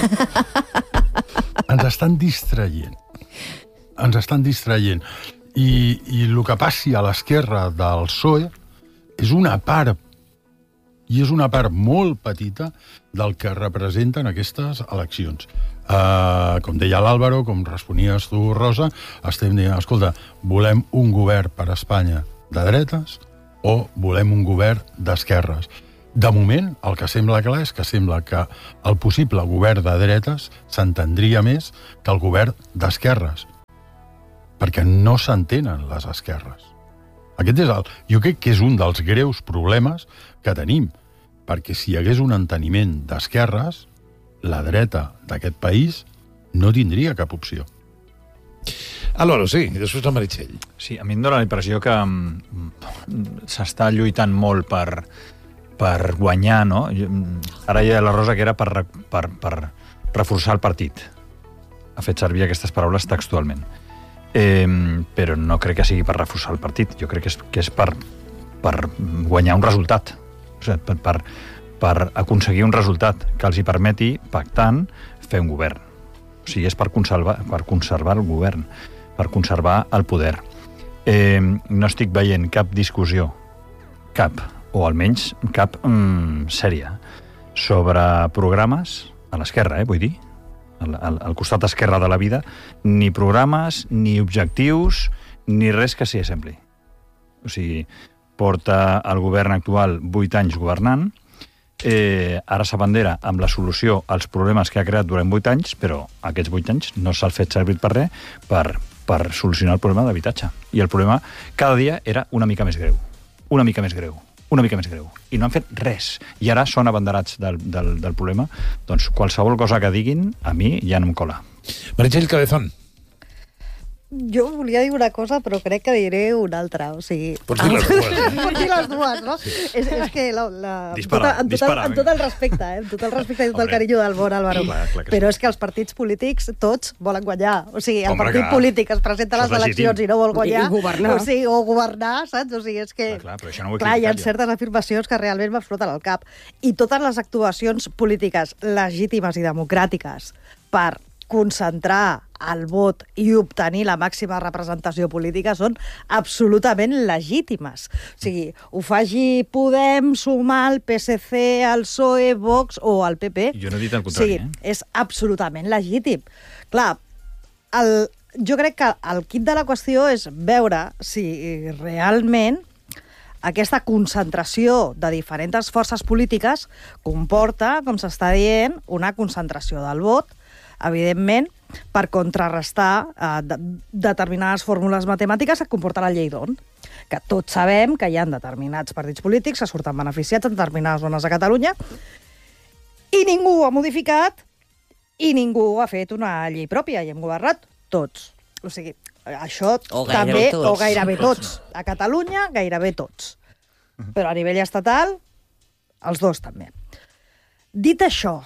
Speaker 3: Ens estan distraient. Ens estan distraient. I, i el que passi a l'esquerra del P S O E és una part, i és una part molt petita del que representen aquestes eleccions. Uh, com deia l'Àlvaro, com responies tu, Rosa, estem dient, escolta, volem un govern per a Espanya de dretes o volem un govern d'esquerres? De moment, el que sembla clar és que sembla que el possible govern de dretes s'entendria més que el govern d'esquerres, perquè no s'entenen les esquerres. Aquest és el, jo crec que és un dels greus problemes que tenim, perquè si hi hagués un enteniment d'esquerres, la dreta d'aquest país no tindria cap opció.
Speaker 2: Álvaro, sí, i després la Meritxell.
Speaker 17: Sí, a mi em dóna la impressió que mm, s'està lluitant molt per, per guanyar, no? Ara hi ha la Rosa que era per, per, per reforçar el partit. Ha fet servir aquestes paraules textualment. Eh, però no crec que sigui per reforçar el partit. Jo crec que és, que és per, per guanyar un resultat. O sigui, per, per, per aconseguir un resultat que els hi permeti, pactant, fer un govern. O sigui, és per conservar, per conservar el govern, per conservar el poder. Eh, no estic veient cap discussió, cap, o almenys cap mm, sèria, sobre programes, a l'esquerra, eh, vull dir, al, al, al costat esquerre de la vida, ni programes, ni objectius, ni res que s'hi assembli. O sigui, porta el govern actual vuit anys governant, eh, ara s'abandera amb la solució als problemes que ha creat durant vuit anys, però aquests vuit anys no s'ha fet servir per res per, per solucionar el problema d'habitatge. I el problema cada dia era una mica més greu, una mica més greu, una mica més greu. I no han fet res. I ara són abanderats del, del, del problema. Doncs qualsevol cosa que diguin, a mi ja no em cola.
Speaker 2: Meritxell Cabezón.
Speaker 6: Jo volia dir una cosa, però crec que diré una altra. O sigui...
Speaker 2: Pots dir les dues, eh?
Speaker 6: Pots dir les dues, no? Sí. És, és que la, la,
Speaker 17: dispara,
Speaker 6: tota, amb, tot
Speaker 17: dispara,
Speaker 6: el, amb tot el respecte, eh? Amb tot el respecte i tot el carinyo del bon Álvaro.
Speaker 17: Clar, clar que
Speaker 6: però
Speaker 17: sí.
Speaker 6: és que els partits polítics, tots, volen guanyar. O sigui, el
Speaker 17: Home,
Speaker 6: partit
Speaker 17: clar.
Speaker 6: polític es presenta a les
Speaker 17: Això és
Speaker 6: eleccions
Speaker 17: legítim.
Speaker 6: i no vol guanyar.
Speaker 7: I governar.
Speaker 6: O, sigui, o governar, saps? O sigui, és que...
Speaker 17: Clar, clar, però això no ho he
Speaker 6: clar, hi ha
Speaker 17: criticat jo.
Speaker 6: certes afirmacions que realment m'exploten al cap. I totes les actuacions polítiques legítimes i democràtiques per concentrar el vot i obtenir la màxima representació política són absolutament legítimes. O sigui, ho faci Podem, Sumar, el P S C, el P S O E, Vox o el P P.
Speaker 17: Jo no he dit el contrari,
Speaker 6: o sigui,
Speaker 17: eh?
Speaker 6: és absolutament legítim. Clar, el, jo crec que el quid de la qüestió és veure si realment aquesta concentració de diferents forces polítiques comporta, com s'està dient, una concentració del vot, evidentment, per contrarrestar eh, de, determinades fórmules matemàtiques que comporta la llei d'Hondt. Que tots sabem que hi ha determinats partits polítics que surten beneficiats en determinades zones de Catalunya i ningú ho ha modificat i ningú ha fet una llei pròpia i hem governat tots. O sigui, això
Speaker 5: O gairebé
Speaker 6: també,
Speaker 5: tots.
Speaker 6: o gairebé tots. A Catalunya, gairebé tots. Però a nivell estatal, els dos també. Dit això,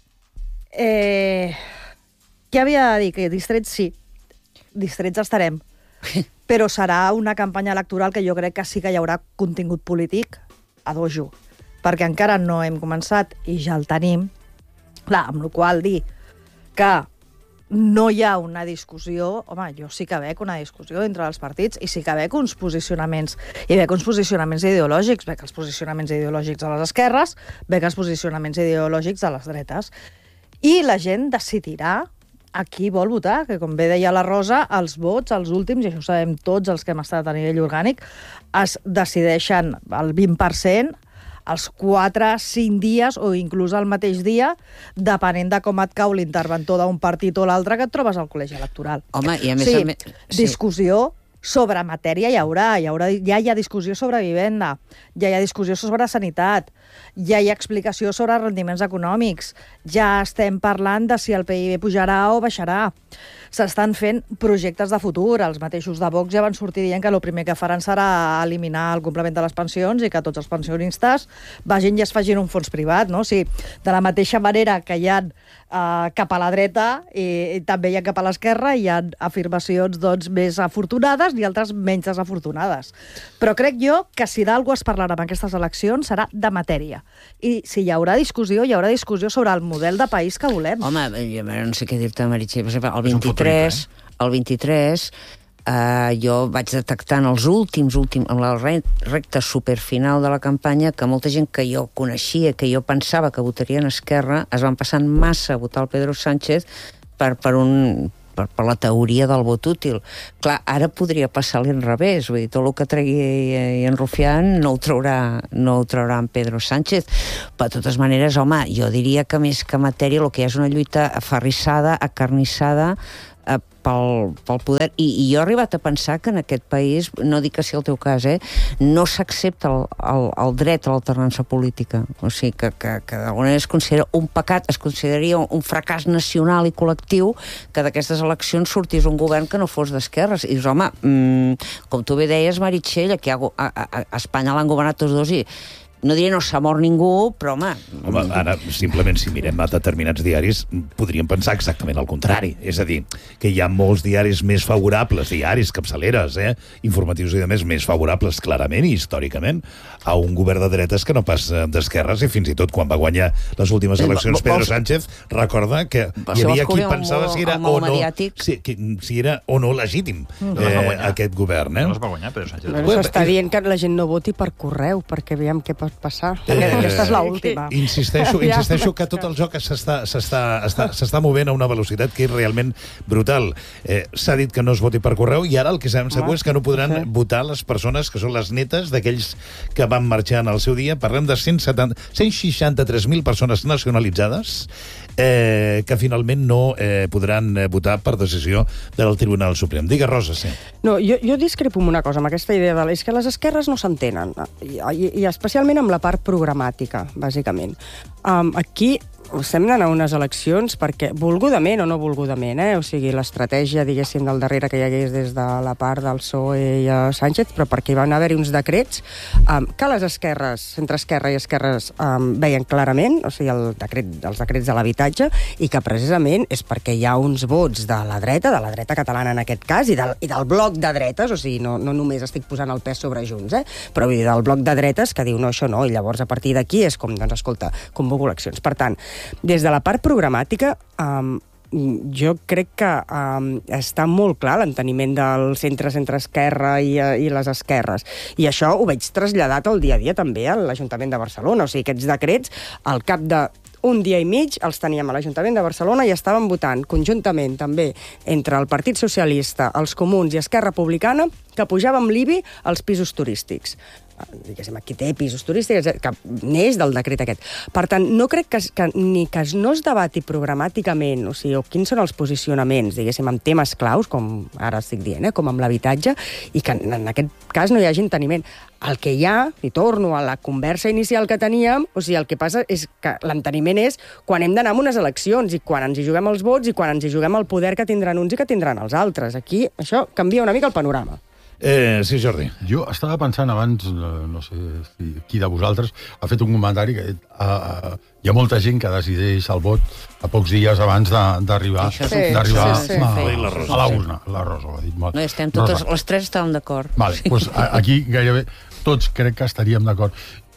Speaker 6: eh, què havia de dir? Que distrets sí, distrets estarem. Però serà una campanya electoral que jo crec que sí que hi haurà contingut polític a dojo. Perquè encara no hem començat i ja el tenim. Clar, amb la qual dir que no hi ha una discussió, home, jo sí que veig una discussió entre els partits i sí que veig uns posicionaments, i veig uns posicionaments ideològics, veig els posicionaments ideològics a les esquerres, veig els posicionaments ideològics a les dretes. I la gent decidirà a qui vol votar, que com bé deia la Rosa, els vots, els últims, i això ho sabem tots els que hem estat a nivell orgànic, es decideixen el vint per cent els quatre, cinc dies o inclús el mateix dia, depenent de com et cau l'interventor d'un partit o l'altre que et trobes al col·legi electoral.
Speaker 5: Home, i a més...
Speaker 6: Sí,
Speaker 5: a més sí.
Speaker 6: discussió sobre matèria hi haurà, hi haurà, ja hi ha discussió sobre vivenda, ja hi ha discussió sobre sanitat, ja hi ha explicació sobre rendiments econòmics, ja estem parlant de si el P I B pujarà o baixarà. S'estan fent projectes de futur. Els mateixos de Vox ja van sortir dient que el primer que faran serà eliminar el complement de les pensions i que tots els pensionistes vagin i es facin un fons privat, no? O sigui, de la mateixa manera que hi ha uh, cap a la dreta i, i també hi ha cap a l'esquerra, hi ha afirmacions doncs, més afortunades i altres menys desafortunades. Però crec jo que si d'algú es parlarà en aquestes eleccions serà de matèria. I si hi haurà discussió, hi haurà discussió sobre el model de país que volem.
Speaker 5: Home, jo no sé què dir-te, Meritxell. El vint-i-tres, el vint-i-tres eh, jo vaig detectar en els últims, últims, en la recta superfinal de la campanya que molta gent que jo coneixia, que jo pensava que votarien a Esquerra, es van passant massa a votar el Pedro Sánchez per, per un... Per, per la teoria del vot útil. Clar, ara podria passar l'inrevés, vull dir, tot el que tregui en Rufián no ho traurà, no ho traurà en Pedro Sánchez. Però, de totes maneres, home, jo diria que més que matèria el que hi ha és una lluita aferrissada, acarnissada, eh, pel, pel poder. I, I jo he arribat a pensar que en aquest país, no dic que sigui el teu cas, eh, no s'accepta el, el, el dret a l'alternança política. O sigui, que, que, que d'alguna manera es considera un pecat, es consideraria un fracàs nacional i col·lectiu que d'aquestes eleccions sortís un govern que no fos d'esquerres. I dius, home, mmm, com tu bé deies, Meritxell, aquí a, a, a Espanya l'han governat tots dos i no diré no s'ha mort ningú, però home...
Speaker 2: Home, ara, simplement, si mirem a determinats diaris, podríem pensar exactament el contrari. És a dir, que hi ha molts diaris més favorables, diaris, capçaleres, eh, informatius i de més, més favorables, clarament i històricament, a un govern de dretes que no pas d'esquerres, i fins i tot quan va guanyar les últimes eleccions Pedro Sánchez, recorda que hi havia qui pensava si era o no, si, si era o no legítim eh, aquest govern. Eh?
Speaker 17: No es va guanyar Pedro Sánchez.
Speaker 7: No, s'està dient que la gent no voti per correu, perquè veiem què pot passar.
Speaker 2: Eh,
Speaker 6: Aquesta és l'última.
Speaker 2: Insisteixo, insisteixo que tot el joc s'està movent a una velocitat que és realment brutal. Eh, S'ha dit que no es voti per correu i ara el que sabem segur és que no podran sí. votar les persones que són les netes d'aquells que van marxar en el seu dia. Parlem de cent seixanta-tres mil persones nacionalitzades eh, que finalment no eh, podran votar per decisió del Tribunal Suprem. Digue, Rosa, sí.
Speaker 7: No, jo, jo discrepo amb una cosa, amb aquesta idea de és que les esquerres no s'entenen, i, i, i especialment amb la part programàtica, bàsicament. Um, aquí estem anant a unes eleccions perquè, volgudament o no volgudament, eh? O sigui, l'estratègia, diguéssim, del darrere que hi hagués des de la part del P S O E i uh, Sánchez, però perquè hi van haver-hi uns decrets um, que les esquerres, entre esquerra i esquerres, um, veien clarament, o sigui, el decret, els decrets de l'habitatge, i que precisament és perquè hi ha uns vots de la dreta, de la dreta catalana en aquest cas, i del, i del bloc de dretes, o sigui, no, no només estic posant el pes sobre Junts, eh? Però vull dir, del bloc de dretes que diu no, això no, i llavors a partir d'aquí és com, doncs, escolta, convoco eleccions. Per tant, des de la part programàtica, um, jo crec que um, està molt clar l'enteniment del centre, centre-esquerra i, i les esquerres. I això ho veig traslladat al dia a dia també a l'Ajuntament de Barcelona. O sigui, aquests decrets, al cap de un dia i mig els teníem a l'Ajuntament de Barcelona i estàvem votant conjuntament també entre el Partit Socialista, els Comuns i Esquerra Republicana que pujàvem l'I B I als pisos turístics. Diguéssim, aquí té pisos turístics, que neix del decret aquest. Per tant, no crec que, que ni que no es debati programàticament, o sigui, o quins són els posicionaments, diguéssim, amb temes claus, com ara estic dient, eh, com amb l'habitatge, i que en aquest cas no hi hagi enteniment. El que hi ha, i torno a la conversa inicial que teníem, o sigui, el que passa és que l'enteniment és quan hem d'anar a unes eleccions i quan ens hi juguem els vots i quan ens hi juguem el poder que tindran uns i que tindran els altres. Aquí això canvia una mica el panorama.
Speaker 2: Eh, sí, Jordi.
Speaker 3: Jo estava pensant abans, no sé si qui de vosaltres ha fet un comentari que uh, hi ha molta gent que decideix el vot a pocs dies abans d'arribar
Speaker 5: sí,
Speaker 3: d'arribar
Speaker 5: sí, sí,
Speaker 3: a,
Speaker 5: sí.
Speaker 3: a, a la urna. La Rosa ho ha dit molt.
Speaker 5: No, estem totes, les tres estàvem d'acord.
Speaker 3: Vale, doncs aquí gairebé tots crec que estaríem d'acord.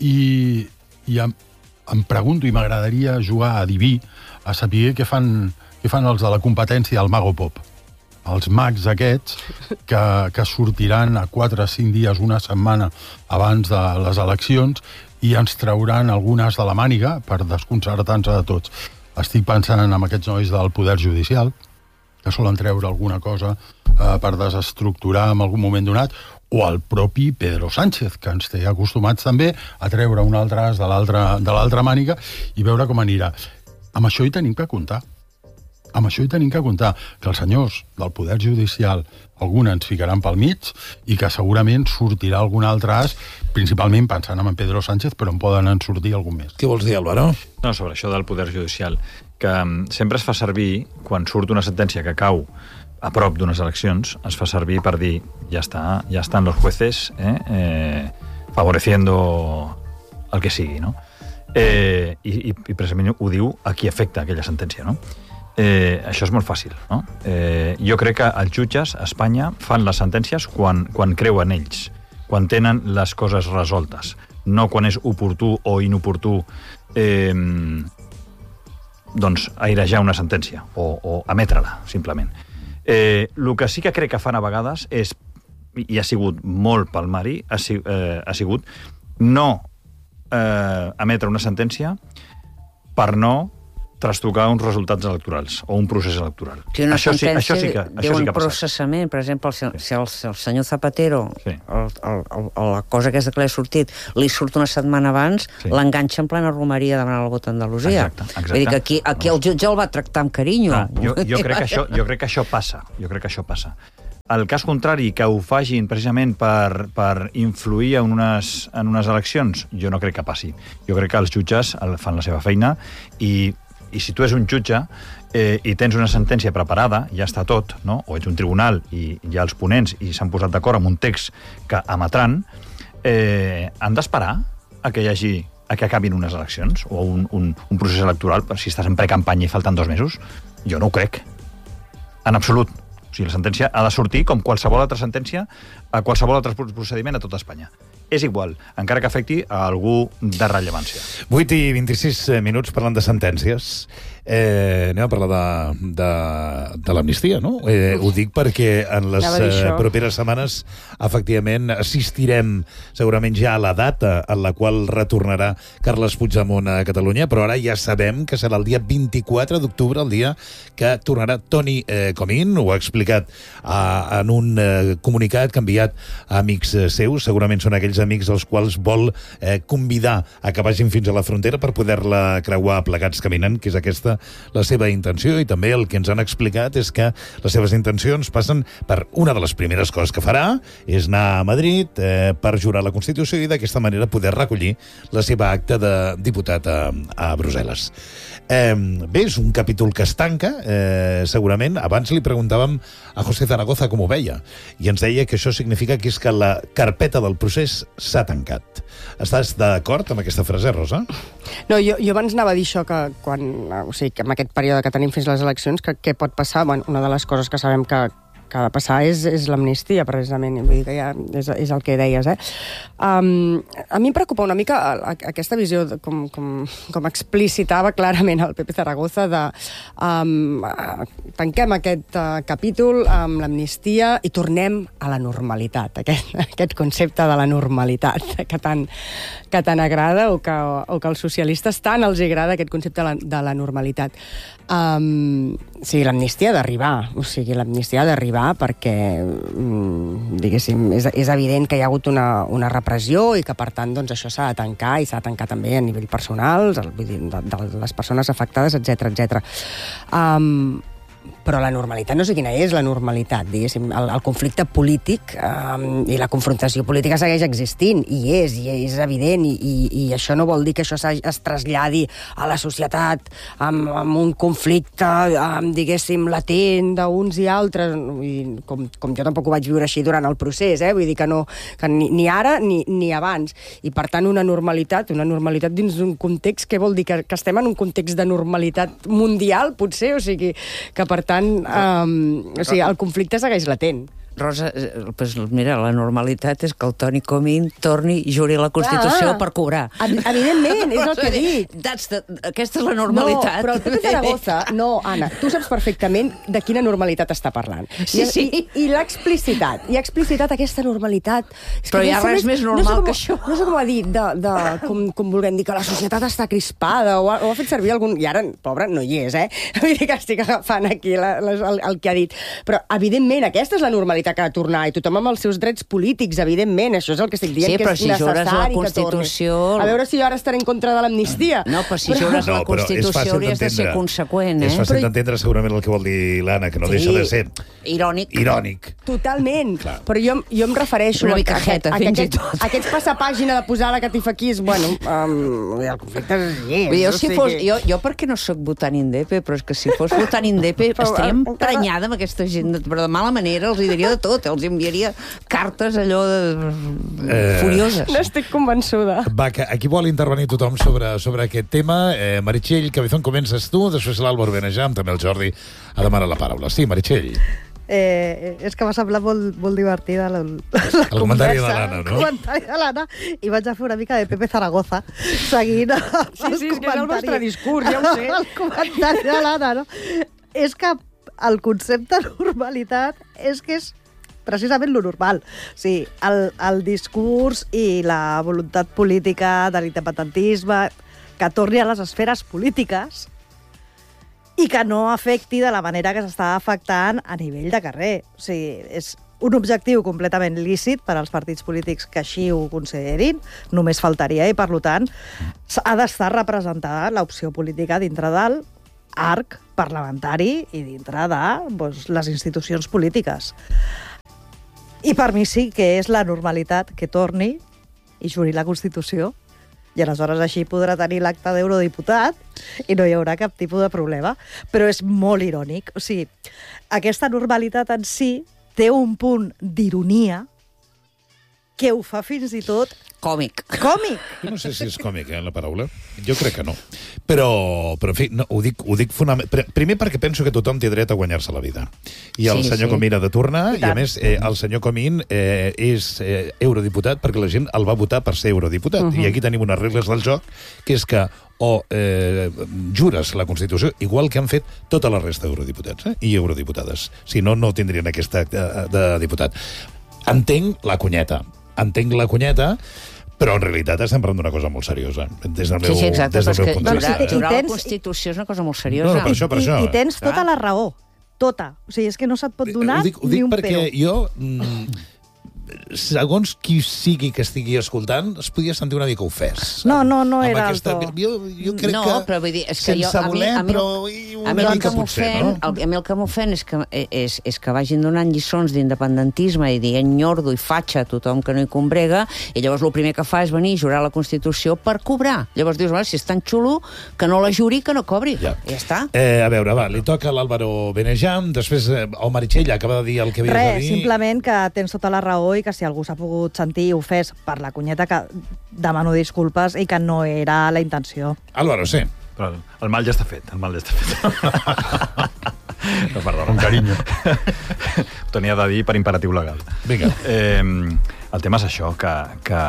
Speaker 3: I, i em, em pregunto, i m'agradaria jugar a adiví, a saber què fan, què fan els de la competència del Mago Pop. Els mags aquests que, que sortiran a quatre o cinc dies, una setmana abans de les eleccions i ens trauran algunes de la màniga per desconcertar-nos de tots. Estic pensant en aquests nois del Poder Judicial que solen treure alguna cosa eh, per desestructurar en algun moment donat, o el propi Pedro Sánchez, que ens té acostumats també a treure un altre as de l'altra màniga i veure com anirà. Amb això hi tenim que comptar. amb això hi tenim que comptar, que els senyors del Poder Judicial, algun ens ficaran pel mig i que segurament sortirà algun altre as, principalment pensant en Pedro Sánchez, però en poden en sortir algun més.
Speaker 2: Què vols dir, Álvaro?
Speaker 17: No, sobre això del Poder Judicial, que sempre es fa servir, quan surt una sentència que cau a prop d'unes eleccions, es fa servir per dir, ja està, ja estan los jueces eh, eh, favoreciendo el que sigui, no? Eh, i, i precisament ho diu a qui afecta aquella sentència, no? Eh, això és molt fàcil, no? Eh, jo crec que els jutges a Espanya fan les sentències quan, quan creuen ells, quan tenen les coses resoltes, no quan és oportú o inoportú eh, doncs airejar una sentència o, o emetre-la, simplement. Eh, el que sí que crec que fan a vegades és, i ha sigut molt palmari, ha, eh, ha sigut no eh, emetre una sentència per no trastocar uns resultats electorals o un procés electoral.
Speaker 5: Si una
Speaker 17: això sí,
Speaker 5: sentència
Speaker 17: això sí que,
Speaker 5: diu
Speaker 17: això sí
Speaker 5: un
Speaker 17: que ha passat.
Speaker 5: processament, per exemple, si, si el, el senyor Zapatero,
Speaker 17: sí.
Speaker 5: el, el, el, la cosa aquesta que li ha sortit, li surt una setmana abans, sí. l'enganxa en plena romeria demanant el vot a Andalusia.
Speaker 17: Exacte, exacte.
Speaker 5: Vull dir que aquí, aquí el jutge el va tractar amb carinyo.
Speaker 17: Ah, jo, jo, crec que això, jo crec que això passa. Jo crec que això passa. El cas contrari, que ho fagin precisament per, per influir en unes, en unes eleccions, jo no crec que passi. Jo crec que els jutges fan la seva feina i I si tu ets un jutge eh, i tens una sentència preparada, ja està tot, no? O ets un tribunal i hi ha els ponents i s'han posat d'acord amb un text que emetran, eh, han d'esperar a que hi hagi a que acabin unes eleccions o un, un, un procés electoral, si estàs en precampanya i falten dos mesos. Jo no ho crec. En absolut. O sigui, la sentència ha de sortir com qualsevol altra sentència a qualsevol altre procediment a tota Espanya. És igual, encara que afecti a algú de rellevància.
Speaker 2: vuit i vint-i-sis minuts parlant de sentències. Eh, anem a parlar de, de, de l'amnistia, no? Eh, ho dic perquè en les eh, properes setmanes efectivament assistirem segurament ja a la data en la qual retornarà Carles Puigdemont a Catalunya, però ara ja sabem que serà el dia vint-i-quatre d'octubre, el dia que tornarà Toni eh, Comín. Ho ha explicat eh, en un eh, comunicat que ha enviat a amics eh, seus, segurament són aquells amics als quals vol eh, convidar a que vagin fins a la frontera per poder-la creuar plegats caminant, que és aquesta la seva intenció, i també el que ens han explicat és que les seves intencions passen per una de les primeres coses que farà és anar a Madrid eh, per jurar la Constitució i d'aquesta manera poder recollir la seva acta de diputat a, a Brussel·les. Eh, bé, és un capítol que es tanca, eh, segurament. Abans li preguntàvem a José Zaragoza com ho veia, i ens deia que això significa que és que la carpeta del procés s'ha tancat. Estàs d'acord amb aquesta frase, Rosa?
Speaker 7: No, jo, jo abans anava a dir això, que quan, o sigui, que en aquest període que tenim fins les eleccions, que què pot passar? Bueno, una de les coses que sabem que, que ha de passar és, és l'amnistia, precisament. Vull dir que ja és, és el que deies, eh? Um, a mi em preocupa una mica aquesta visió, de, com, com, com explicitava clarament el Pepe Zaragoza, de um, tanquem aquest uh, capítol amb l'amnistia i tornem a la normalitat, aquest, aquest concepte de la normalitat que tant, que tant agrada o que, o que als socialistes tant els agrada, aquest concepte de la, de la normalitat. Um, sí, l'amnistia ha d'arribar, o sigui, l'amnistia ha d'arribar perquè, mm, diguéssim, és, és evident que hi ha hagut una, una repressió i que, per tant, doncs, això s'ha de tancar i s'ha de tancar també a nivell personal, vull dir, de, de les persones afectades, etcètera, etcètera. Um, però la normalitat, no sé quina és la normalitat, diguéssim, el, el conflicte polític um, i la confrontació política segueix existint, i és, i és evident, i, i, i això no vol dir que això es traslladi a la societat amb, amb un conflicte, amb, diguéssim, latent d'uns i altres, i com, com jo tampoc ho vaig viure així durant el procés, eh? Vull dir que, no, que ni, ni ara ni, ni abans, i per tant una normalitat, una normalitat dins d'un context, que vol dir que, que estem en un context de normalitat mundial, potser, o sigui, que per tant, um, o sigui, el conflicte segueix latent.
Speaker 5: Rosa, pues mira, la normalitat és que el Toni Comín torni i juri la Constitució ah, per cobrar.
Speaker 7: Evidentment, és el que dic.
Speaker 5: The, aquesta és la normalitat.
Speaker 7: No, però el Pepe Zaragoza, no, Anna, tu saps perfectament de quina normalitat està parlant.
Speaker 5: Sí,
Speaker 7: I,
Speaker 5: sí.
Speaker 7: I, i l'ha explicitat, i ha explicitat aquesta normalitat. És
Speaker 5: però hi ha res més normal
Speaker 7: no com,
Speaker 5: que això.
Speaker 7: No sé com ha dit, de, de, com, com vulguem dir, que la societat està crispada, o ha, o ha fet servir algun... I ara, pobre, no hi és, eh? Vull dir que estic agafant aquí la, la, el, el que ha dit. Però, evidentment, aquesta és la normalitat que ha de tornar, i tothom amb els seus drets polítics, evidentment, això és el que estic dient,
Speaker 5: sí,
Speaker 7: que és
Speaker 5: si
Speaker 7: necessari que
Speaker 5: Constitució...
Speaker 7: torni. A veure si jo ara estaré en contra de l'amnistia.
Speaker 5: No, però si jures no, la Constitució hauries de ser conseqüent, eh?
Speaker 2: És fàcil d'entendre segurament el que vol dir l'Anna, que no
Speaker 7: sí.
Speaker 2: deixa de ser...
Speaker 5: Irònic.
Speaker 2: Irònic.
Speaker 7: Totalment. Clar. Però jo, jo em refereixo...
Speaker 5: Una mica jeta, fins i tot.
Speaker 7: Aquests passapàgina de posar la catifa aquí és, bueno, um, el conflicte és llest.
Speaker 5: Jo, si fos, jo, jo perquè no sóc votant indepe, però és que si fos votant indepe estaria emprenyada amb aquesta gent, però de mala manera els hi diria de tot, els enviaria cartes allò de... eh... furioses.
Speaker 7: No estic convençuda.
Speaker 2: Va, que aquí vol intervenir tothom sobre, sobre aquest tema. Eh, Meritxell Cabezón, comences tu, després l'Àlvaro Benejam, també el Jordi ha demanat la paraula. Sí, Meritxell.
Speaker 6: Eh, és que m'ha semblat molt, molt divertida la, la
Speaker 2: el comentari de l'Anna, no?
Speaker 6: El comentari de l'Anna, i vaig a fer una mica de Pepe Zaragoza, seguint el
Speaker 7: sí, sí, és que és el vostre discurs, ja ho sé.
Speaker 6: El comentari de l'Anna, no? És que el concepte de normalitat és que és precisament lo normal. O sigui, el, el discurs i la voluntat política de l'independentisme que torni a les esferes polítiques i que no afecti de la manera que s'està afectant a nivell de carrer. O sigui, és un objectiu completament lícit per als partits polítics que així ho considerin, només faltaria, i per tant ha d'estar representada l'opció política dintre del arc parlamentari i dintre de doncs, les institucions polítiques. I per mi sí que és la normalitat que torni i juri la Constitució, i aleshores així podrà tenir l'acte d'eurodiputat i no hi haurà cap tipus de problema. Però és molt irònic. O sigui, aquesta normalitat en si té un punt d'ironia que ho fa fins i tot...
Speaker 5: Còmic.
Speaker 6: Còmic!
Speaker 2: Jo no sé si és còmic, eh, la paraula. Jo crec que no. Però, però en fi, no, ho dic, ho dic fonament... Primer perquè penso que tothom té dret a guanyar-se la vida. I el sí, senyor sí. Comín ha de tornar, i, i a més, eh, el senyor Comín eh, és eh, eurodiputat perquè la gent el va votar per ser eurodiputat. Uh -huh. I aquí tenim unes regles del joc, que és que o eh, jures la Constitució, igual que han fet tota la resta d'eurodiputats eh, i eurodiputades. Si no, no tindrien aquest acte de, de diputat. Entenc la cunyeta. Entenc la cunyeta, però en realitat estem parlant d'una cosa molt seriosa. Des del meu,
Speaker 5: sí, sí, exacte,
Speaker 2: des del meu punt de
Speaker 5: vista.
Speaker 2: vista.
Speaker 5: Jurar la Constitució és una cosa molt seriosa.
Speaker 2: No, no, per això, per
Speaker 6: I,
Speaker 2: això.
Speaker 6: I, i tens tota la raó. Tota. O sigui, és que no se't pot donar
Speaker 2: ho dic, ho dic
Speaker 6: ni un
Speaker 2: perquè
Speaker 6: però.
Speaker 2: jo, mm, segons qui sigui que estigui escoltant, es podia sentir una mica ofès.
Speaker 6: No, no, no era
Speaker 2: aquesta,
Speaker 6: el to.
Speaker 2: Jo, jo crec
Speaker 5: no,
Speaker 2: que...
Speaker 5: però vull dir, és que
Speaker 2: sense
Speaker 5: jo, a mi,
Speaker 2: voler,
Speaker 5: a mi,
Speaker 2: però
Speaker 5: a mi
Speaker 2: una
Speaker 5: el
Speaker 2: mica
Speaker 5: que
Speaker 2: potser,
Speaker 5: no?
Speaker 2: no?
Speaker 5: El, a mi el que m'ofèn és, que, és, és que vagin donant lliçons d'independentisme i dient nyordo i fatxa a tothom que no hi combrega, i llavors el primer que fa és venir a jurar la Constitució per cobrar. Llavors dius, bueno, si és tan xulo, que no la juri, que no cobri. Ja, ja està.
Speaker 2: Eh, a veure, va, li toca a l'Àlvaro Benejam, després eh, el Meritxell acaba de dir el que havies
Speaker 6: Res,
Speaker 2: de dir.
Speaker 6: simplement que tens tota la raó i que si algú s'ha pogut sentir ofès per la cunyeta, que demano disculpes i que no era la intenció.
Speaker 2: Álvaro, sí.
Speaker 17: Però el mal ja està fet, el mal ja està fet. No, perdona.
Speaker 3: Con carinyo.
Speaker 17: Ho tenia de dir per imperatiu legal.
Speaker 2: Vinga.
Speaker 17: Eh, el tema és això, que, que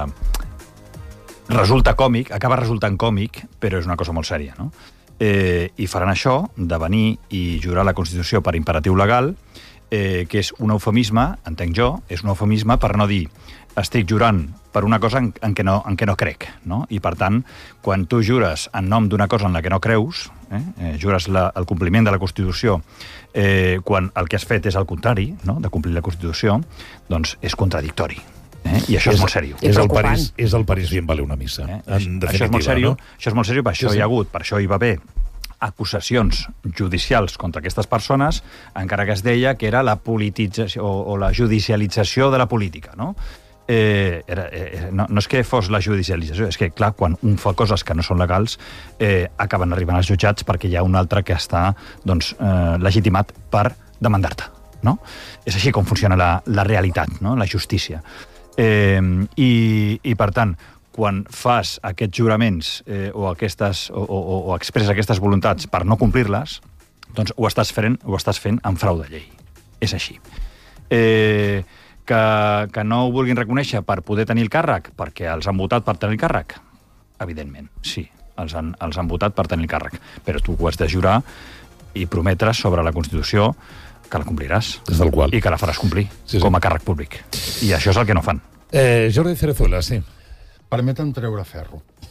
Speaker 17: resulta còmic, acaba resultant còmic, però és una cosa molt sèria, no? Eh, I faran això, de venir i jurar la Constitució per imperatiu legal, eh, que és un eufemisme, entenc jo, és un eufemisme per no dir estic jurant per una cosa en, en, què, no, en què no crec, no? I, per tant, quan tu jures en nom d'una cosa en la que no creus, eh, eh, jures la, el compliment de la Constitució, eh, quan el que has fet és el contrari, no?, de complir la Constitució, doncs és contradictori. Eh? I això és, és molt seriós.
Speaker 2: És el París, és el París bien vale una missa, eh? En definitiva.
Speaker 17: Això és molt seriós,
Speaker 2: no?
Speaker 17: Això és molt seriós, per això
Speaker 2: sí, sí.
Speaker 17: hi ha hagut, per això hi va haver acusacions judicials contra aquestes persones, encara que es deia que era la politització o, o la judicialització de la política, no? Eh, era, eh, no, no és que fos la judicialització, és que, clar, quan un fa coses que no són legals, eh, acaben arribant als jutjats perquè hi ha un altre que està doncs, eh, legitimat per demandar-te, no? És així com funciona la, la realitat, no? La justícia. Eh, i, I, per tant, quan fas aquests juraments eh, o, aquestes, o, o, o expresses aquestes voluntats per no complir-les, doncs ho estàs fent, ho estàs fent en frau de llei. És així. Eh, que, que no ho vulguin reconèixer per poder tenir el càrrec, perquè els han votat per tenir el càrrec? Evidentment, sí, els han, els han votat per tenir el càrrec. Però tu ho has de jurar i prometre sobre la Constitució que la compliràs.
Speaker 2: Des del qual.
Speaker 17: I que la faràs complir, sí, sí. Com a càrrec públic. I això és el que no fan.
Speaker 2: Eh, Jordi Cerezuela, sí.
Speaker 3: Permetem treure ferro.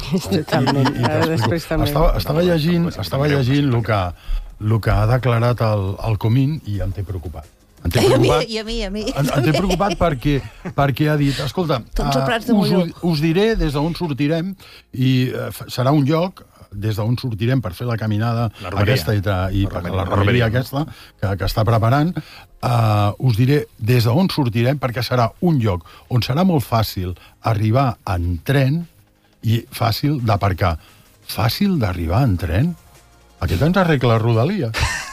Speaker 7: Totalment.
Speaker 3: I, i
Speaker 7: Després també.
Speaker 3: estava, estava llegint, estava llegint el que, el que ha declarat el, el Comín i em té preocupat. Em té
Speaker 5: I a mi,
Speaker 3: preocupat,
Speaker 5: i a mi, i a mi.
Speaker 3: em, em té preocupat perquè, perquè ha dit, escolta,
Speaker 5: Tots a Prats de
Speaker 3: us,
Speaker 5: Molló.
Speaker 3: ho- us diré des d'on sortirem i uh, serà un lloc des d'on sortirem per fer la caminada
Speaker 17: La romeria.
Speaker 3: aquesta i, tra- i
Speaker 17: La
Speaker 3: per
Speaker 17: romeria.
Speaker 3: la
Speaker 17: La
Speaker 3: romeria
Speaker 17: romeria.
Speaker 3: aquesta que, que està preparant, uh, us diré des d'on sortirem perquè serà un lloc on serà molt fàcil arribar en tren i fàcil d'aparcar. Fàcil d'arribar en tren? Aquest ens arregla Rodalies.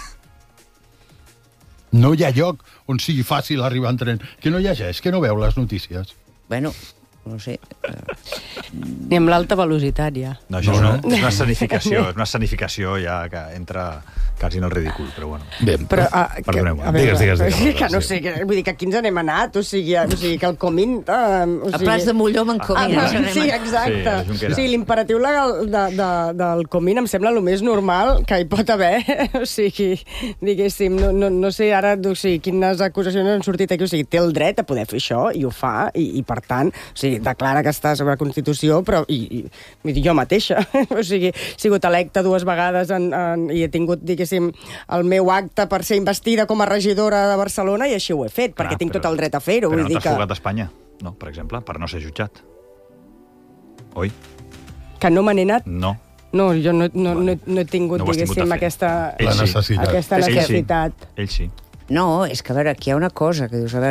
Speaker 3: No hi ha lloc on sigui fàcil arribar en tren. Que no llegeix, que no veu les notícies.
Speaker 5: Bueno, no sé.
Speaker 7: Ni amb l'alta velocitat, ja.
Speaker 17: No, això
Speaker 3: No,
Speaker 17: és, una,
Speaker 3: no.
Speaker 17: és una escenificació, és una escenificació ja que entra quasi en el ridícul, però bueno.
Speaker 2: Bé,
Speaker 7: Però, ah, que-
Speaker 17: perdoneu.
Speaker 7: a veure,
Speaker 2: Digues, digues, digues,
Speaker 7: sí, que no
Speaker 2: sí.
Speaker 7: sé, que, vull dir que aquí ens n'hem anat, o sigui, o sigui que el Comín... Eh, o
Speaker 5: A
Speaker 7: sigui,
Speaker 5: Prats de Molló me'n Comín.
Speaker 7: Ah,
Speaker 5: ens n'hem
Speaker 7: sí,
Speaker 5: anat.
Speaker 7: exacte.
Speaker 17: Sí, a la Junquera.
Speaker 7: o sigui, l'imperatiu legal de, de, del Comín em sembla el més normal que hi pot haver. O sigui, diguéssim, no, no, no sé ara o sigui, quines acusacions han sortit aquí. O sigui, té el dret a poder fer això i ho fa, i, i per tant, o sigui, declara que està sobre la Constitució, però i, i, vull dir, jo mateixa. O sigui, he sigut electa dues vegades en, en, i he tingut, diguéssim, el meu acte per ser investida com a regidora de Barcelona i així ho he fet, perquè
Speaker 17: Clar,
Speaker 7: tinc
Speaker 17: però-
Speaker 7: tot el dret a fer-ho.
Speaker 17: Però
Speaker 7: Vull
Speaker 17: no
Speaker 7: dir
Speaker 17: t'has
Speaker 7: que,
Speaker 17: fugat d'Espanya, no? Per exemple, per no ser jutjat. Oi?
Speaker 7: que no me n'he anat.
Speaker 17: No.
Speaker 7: No, jo no, no, no, no he tingut,
Speaker 17: No ho has tingut
Speaker 7: diguéssim,
Speaker 17: a fer.
Speaker 7: aquesta,
Speaker 17: Ell
Speaker 3: La
Speaker 17: sí.
Speaker 3: necessitat.
Speaker 7: aquesta
Speaker 17: Ell sí.
Speaker 7: necessitat.
Speaker 17: Ell sí.
Speaker 5: No, és que a veure, aquí hi ha una cosa que dius, a veure,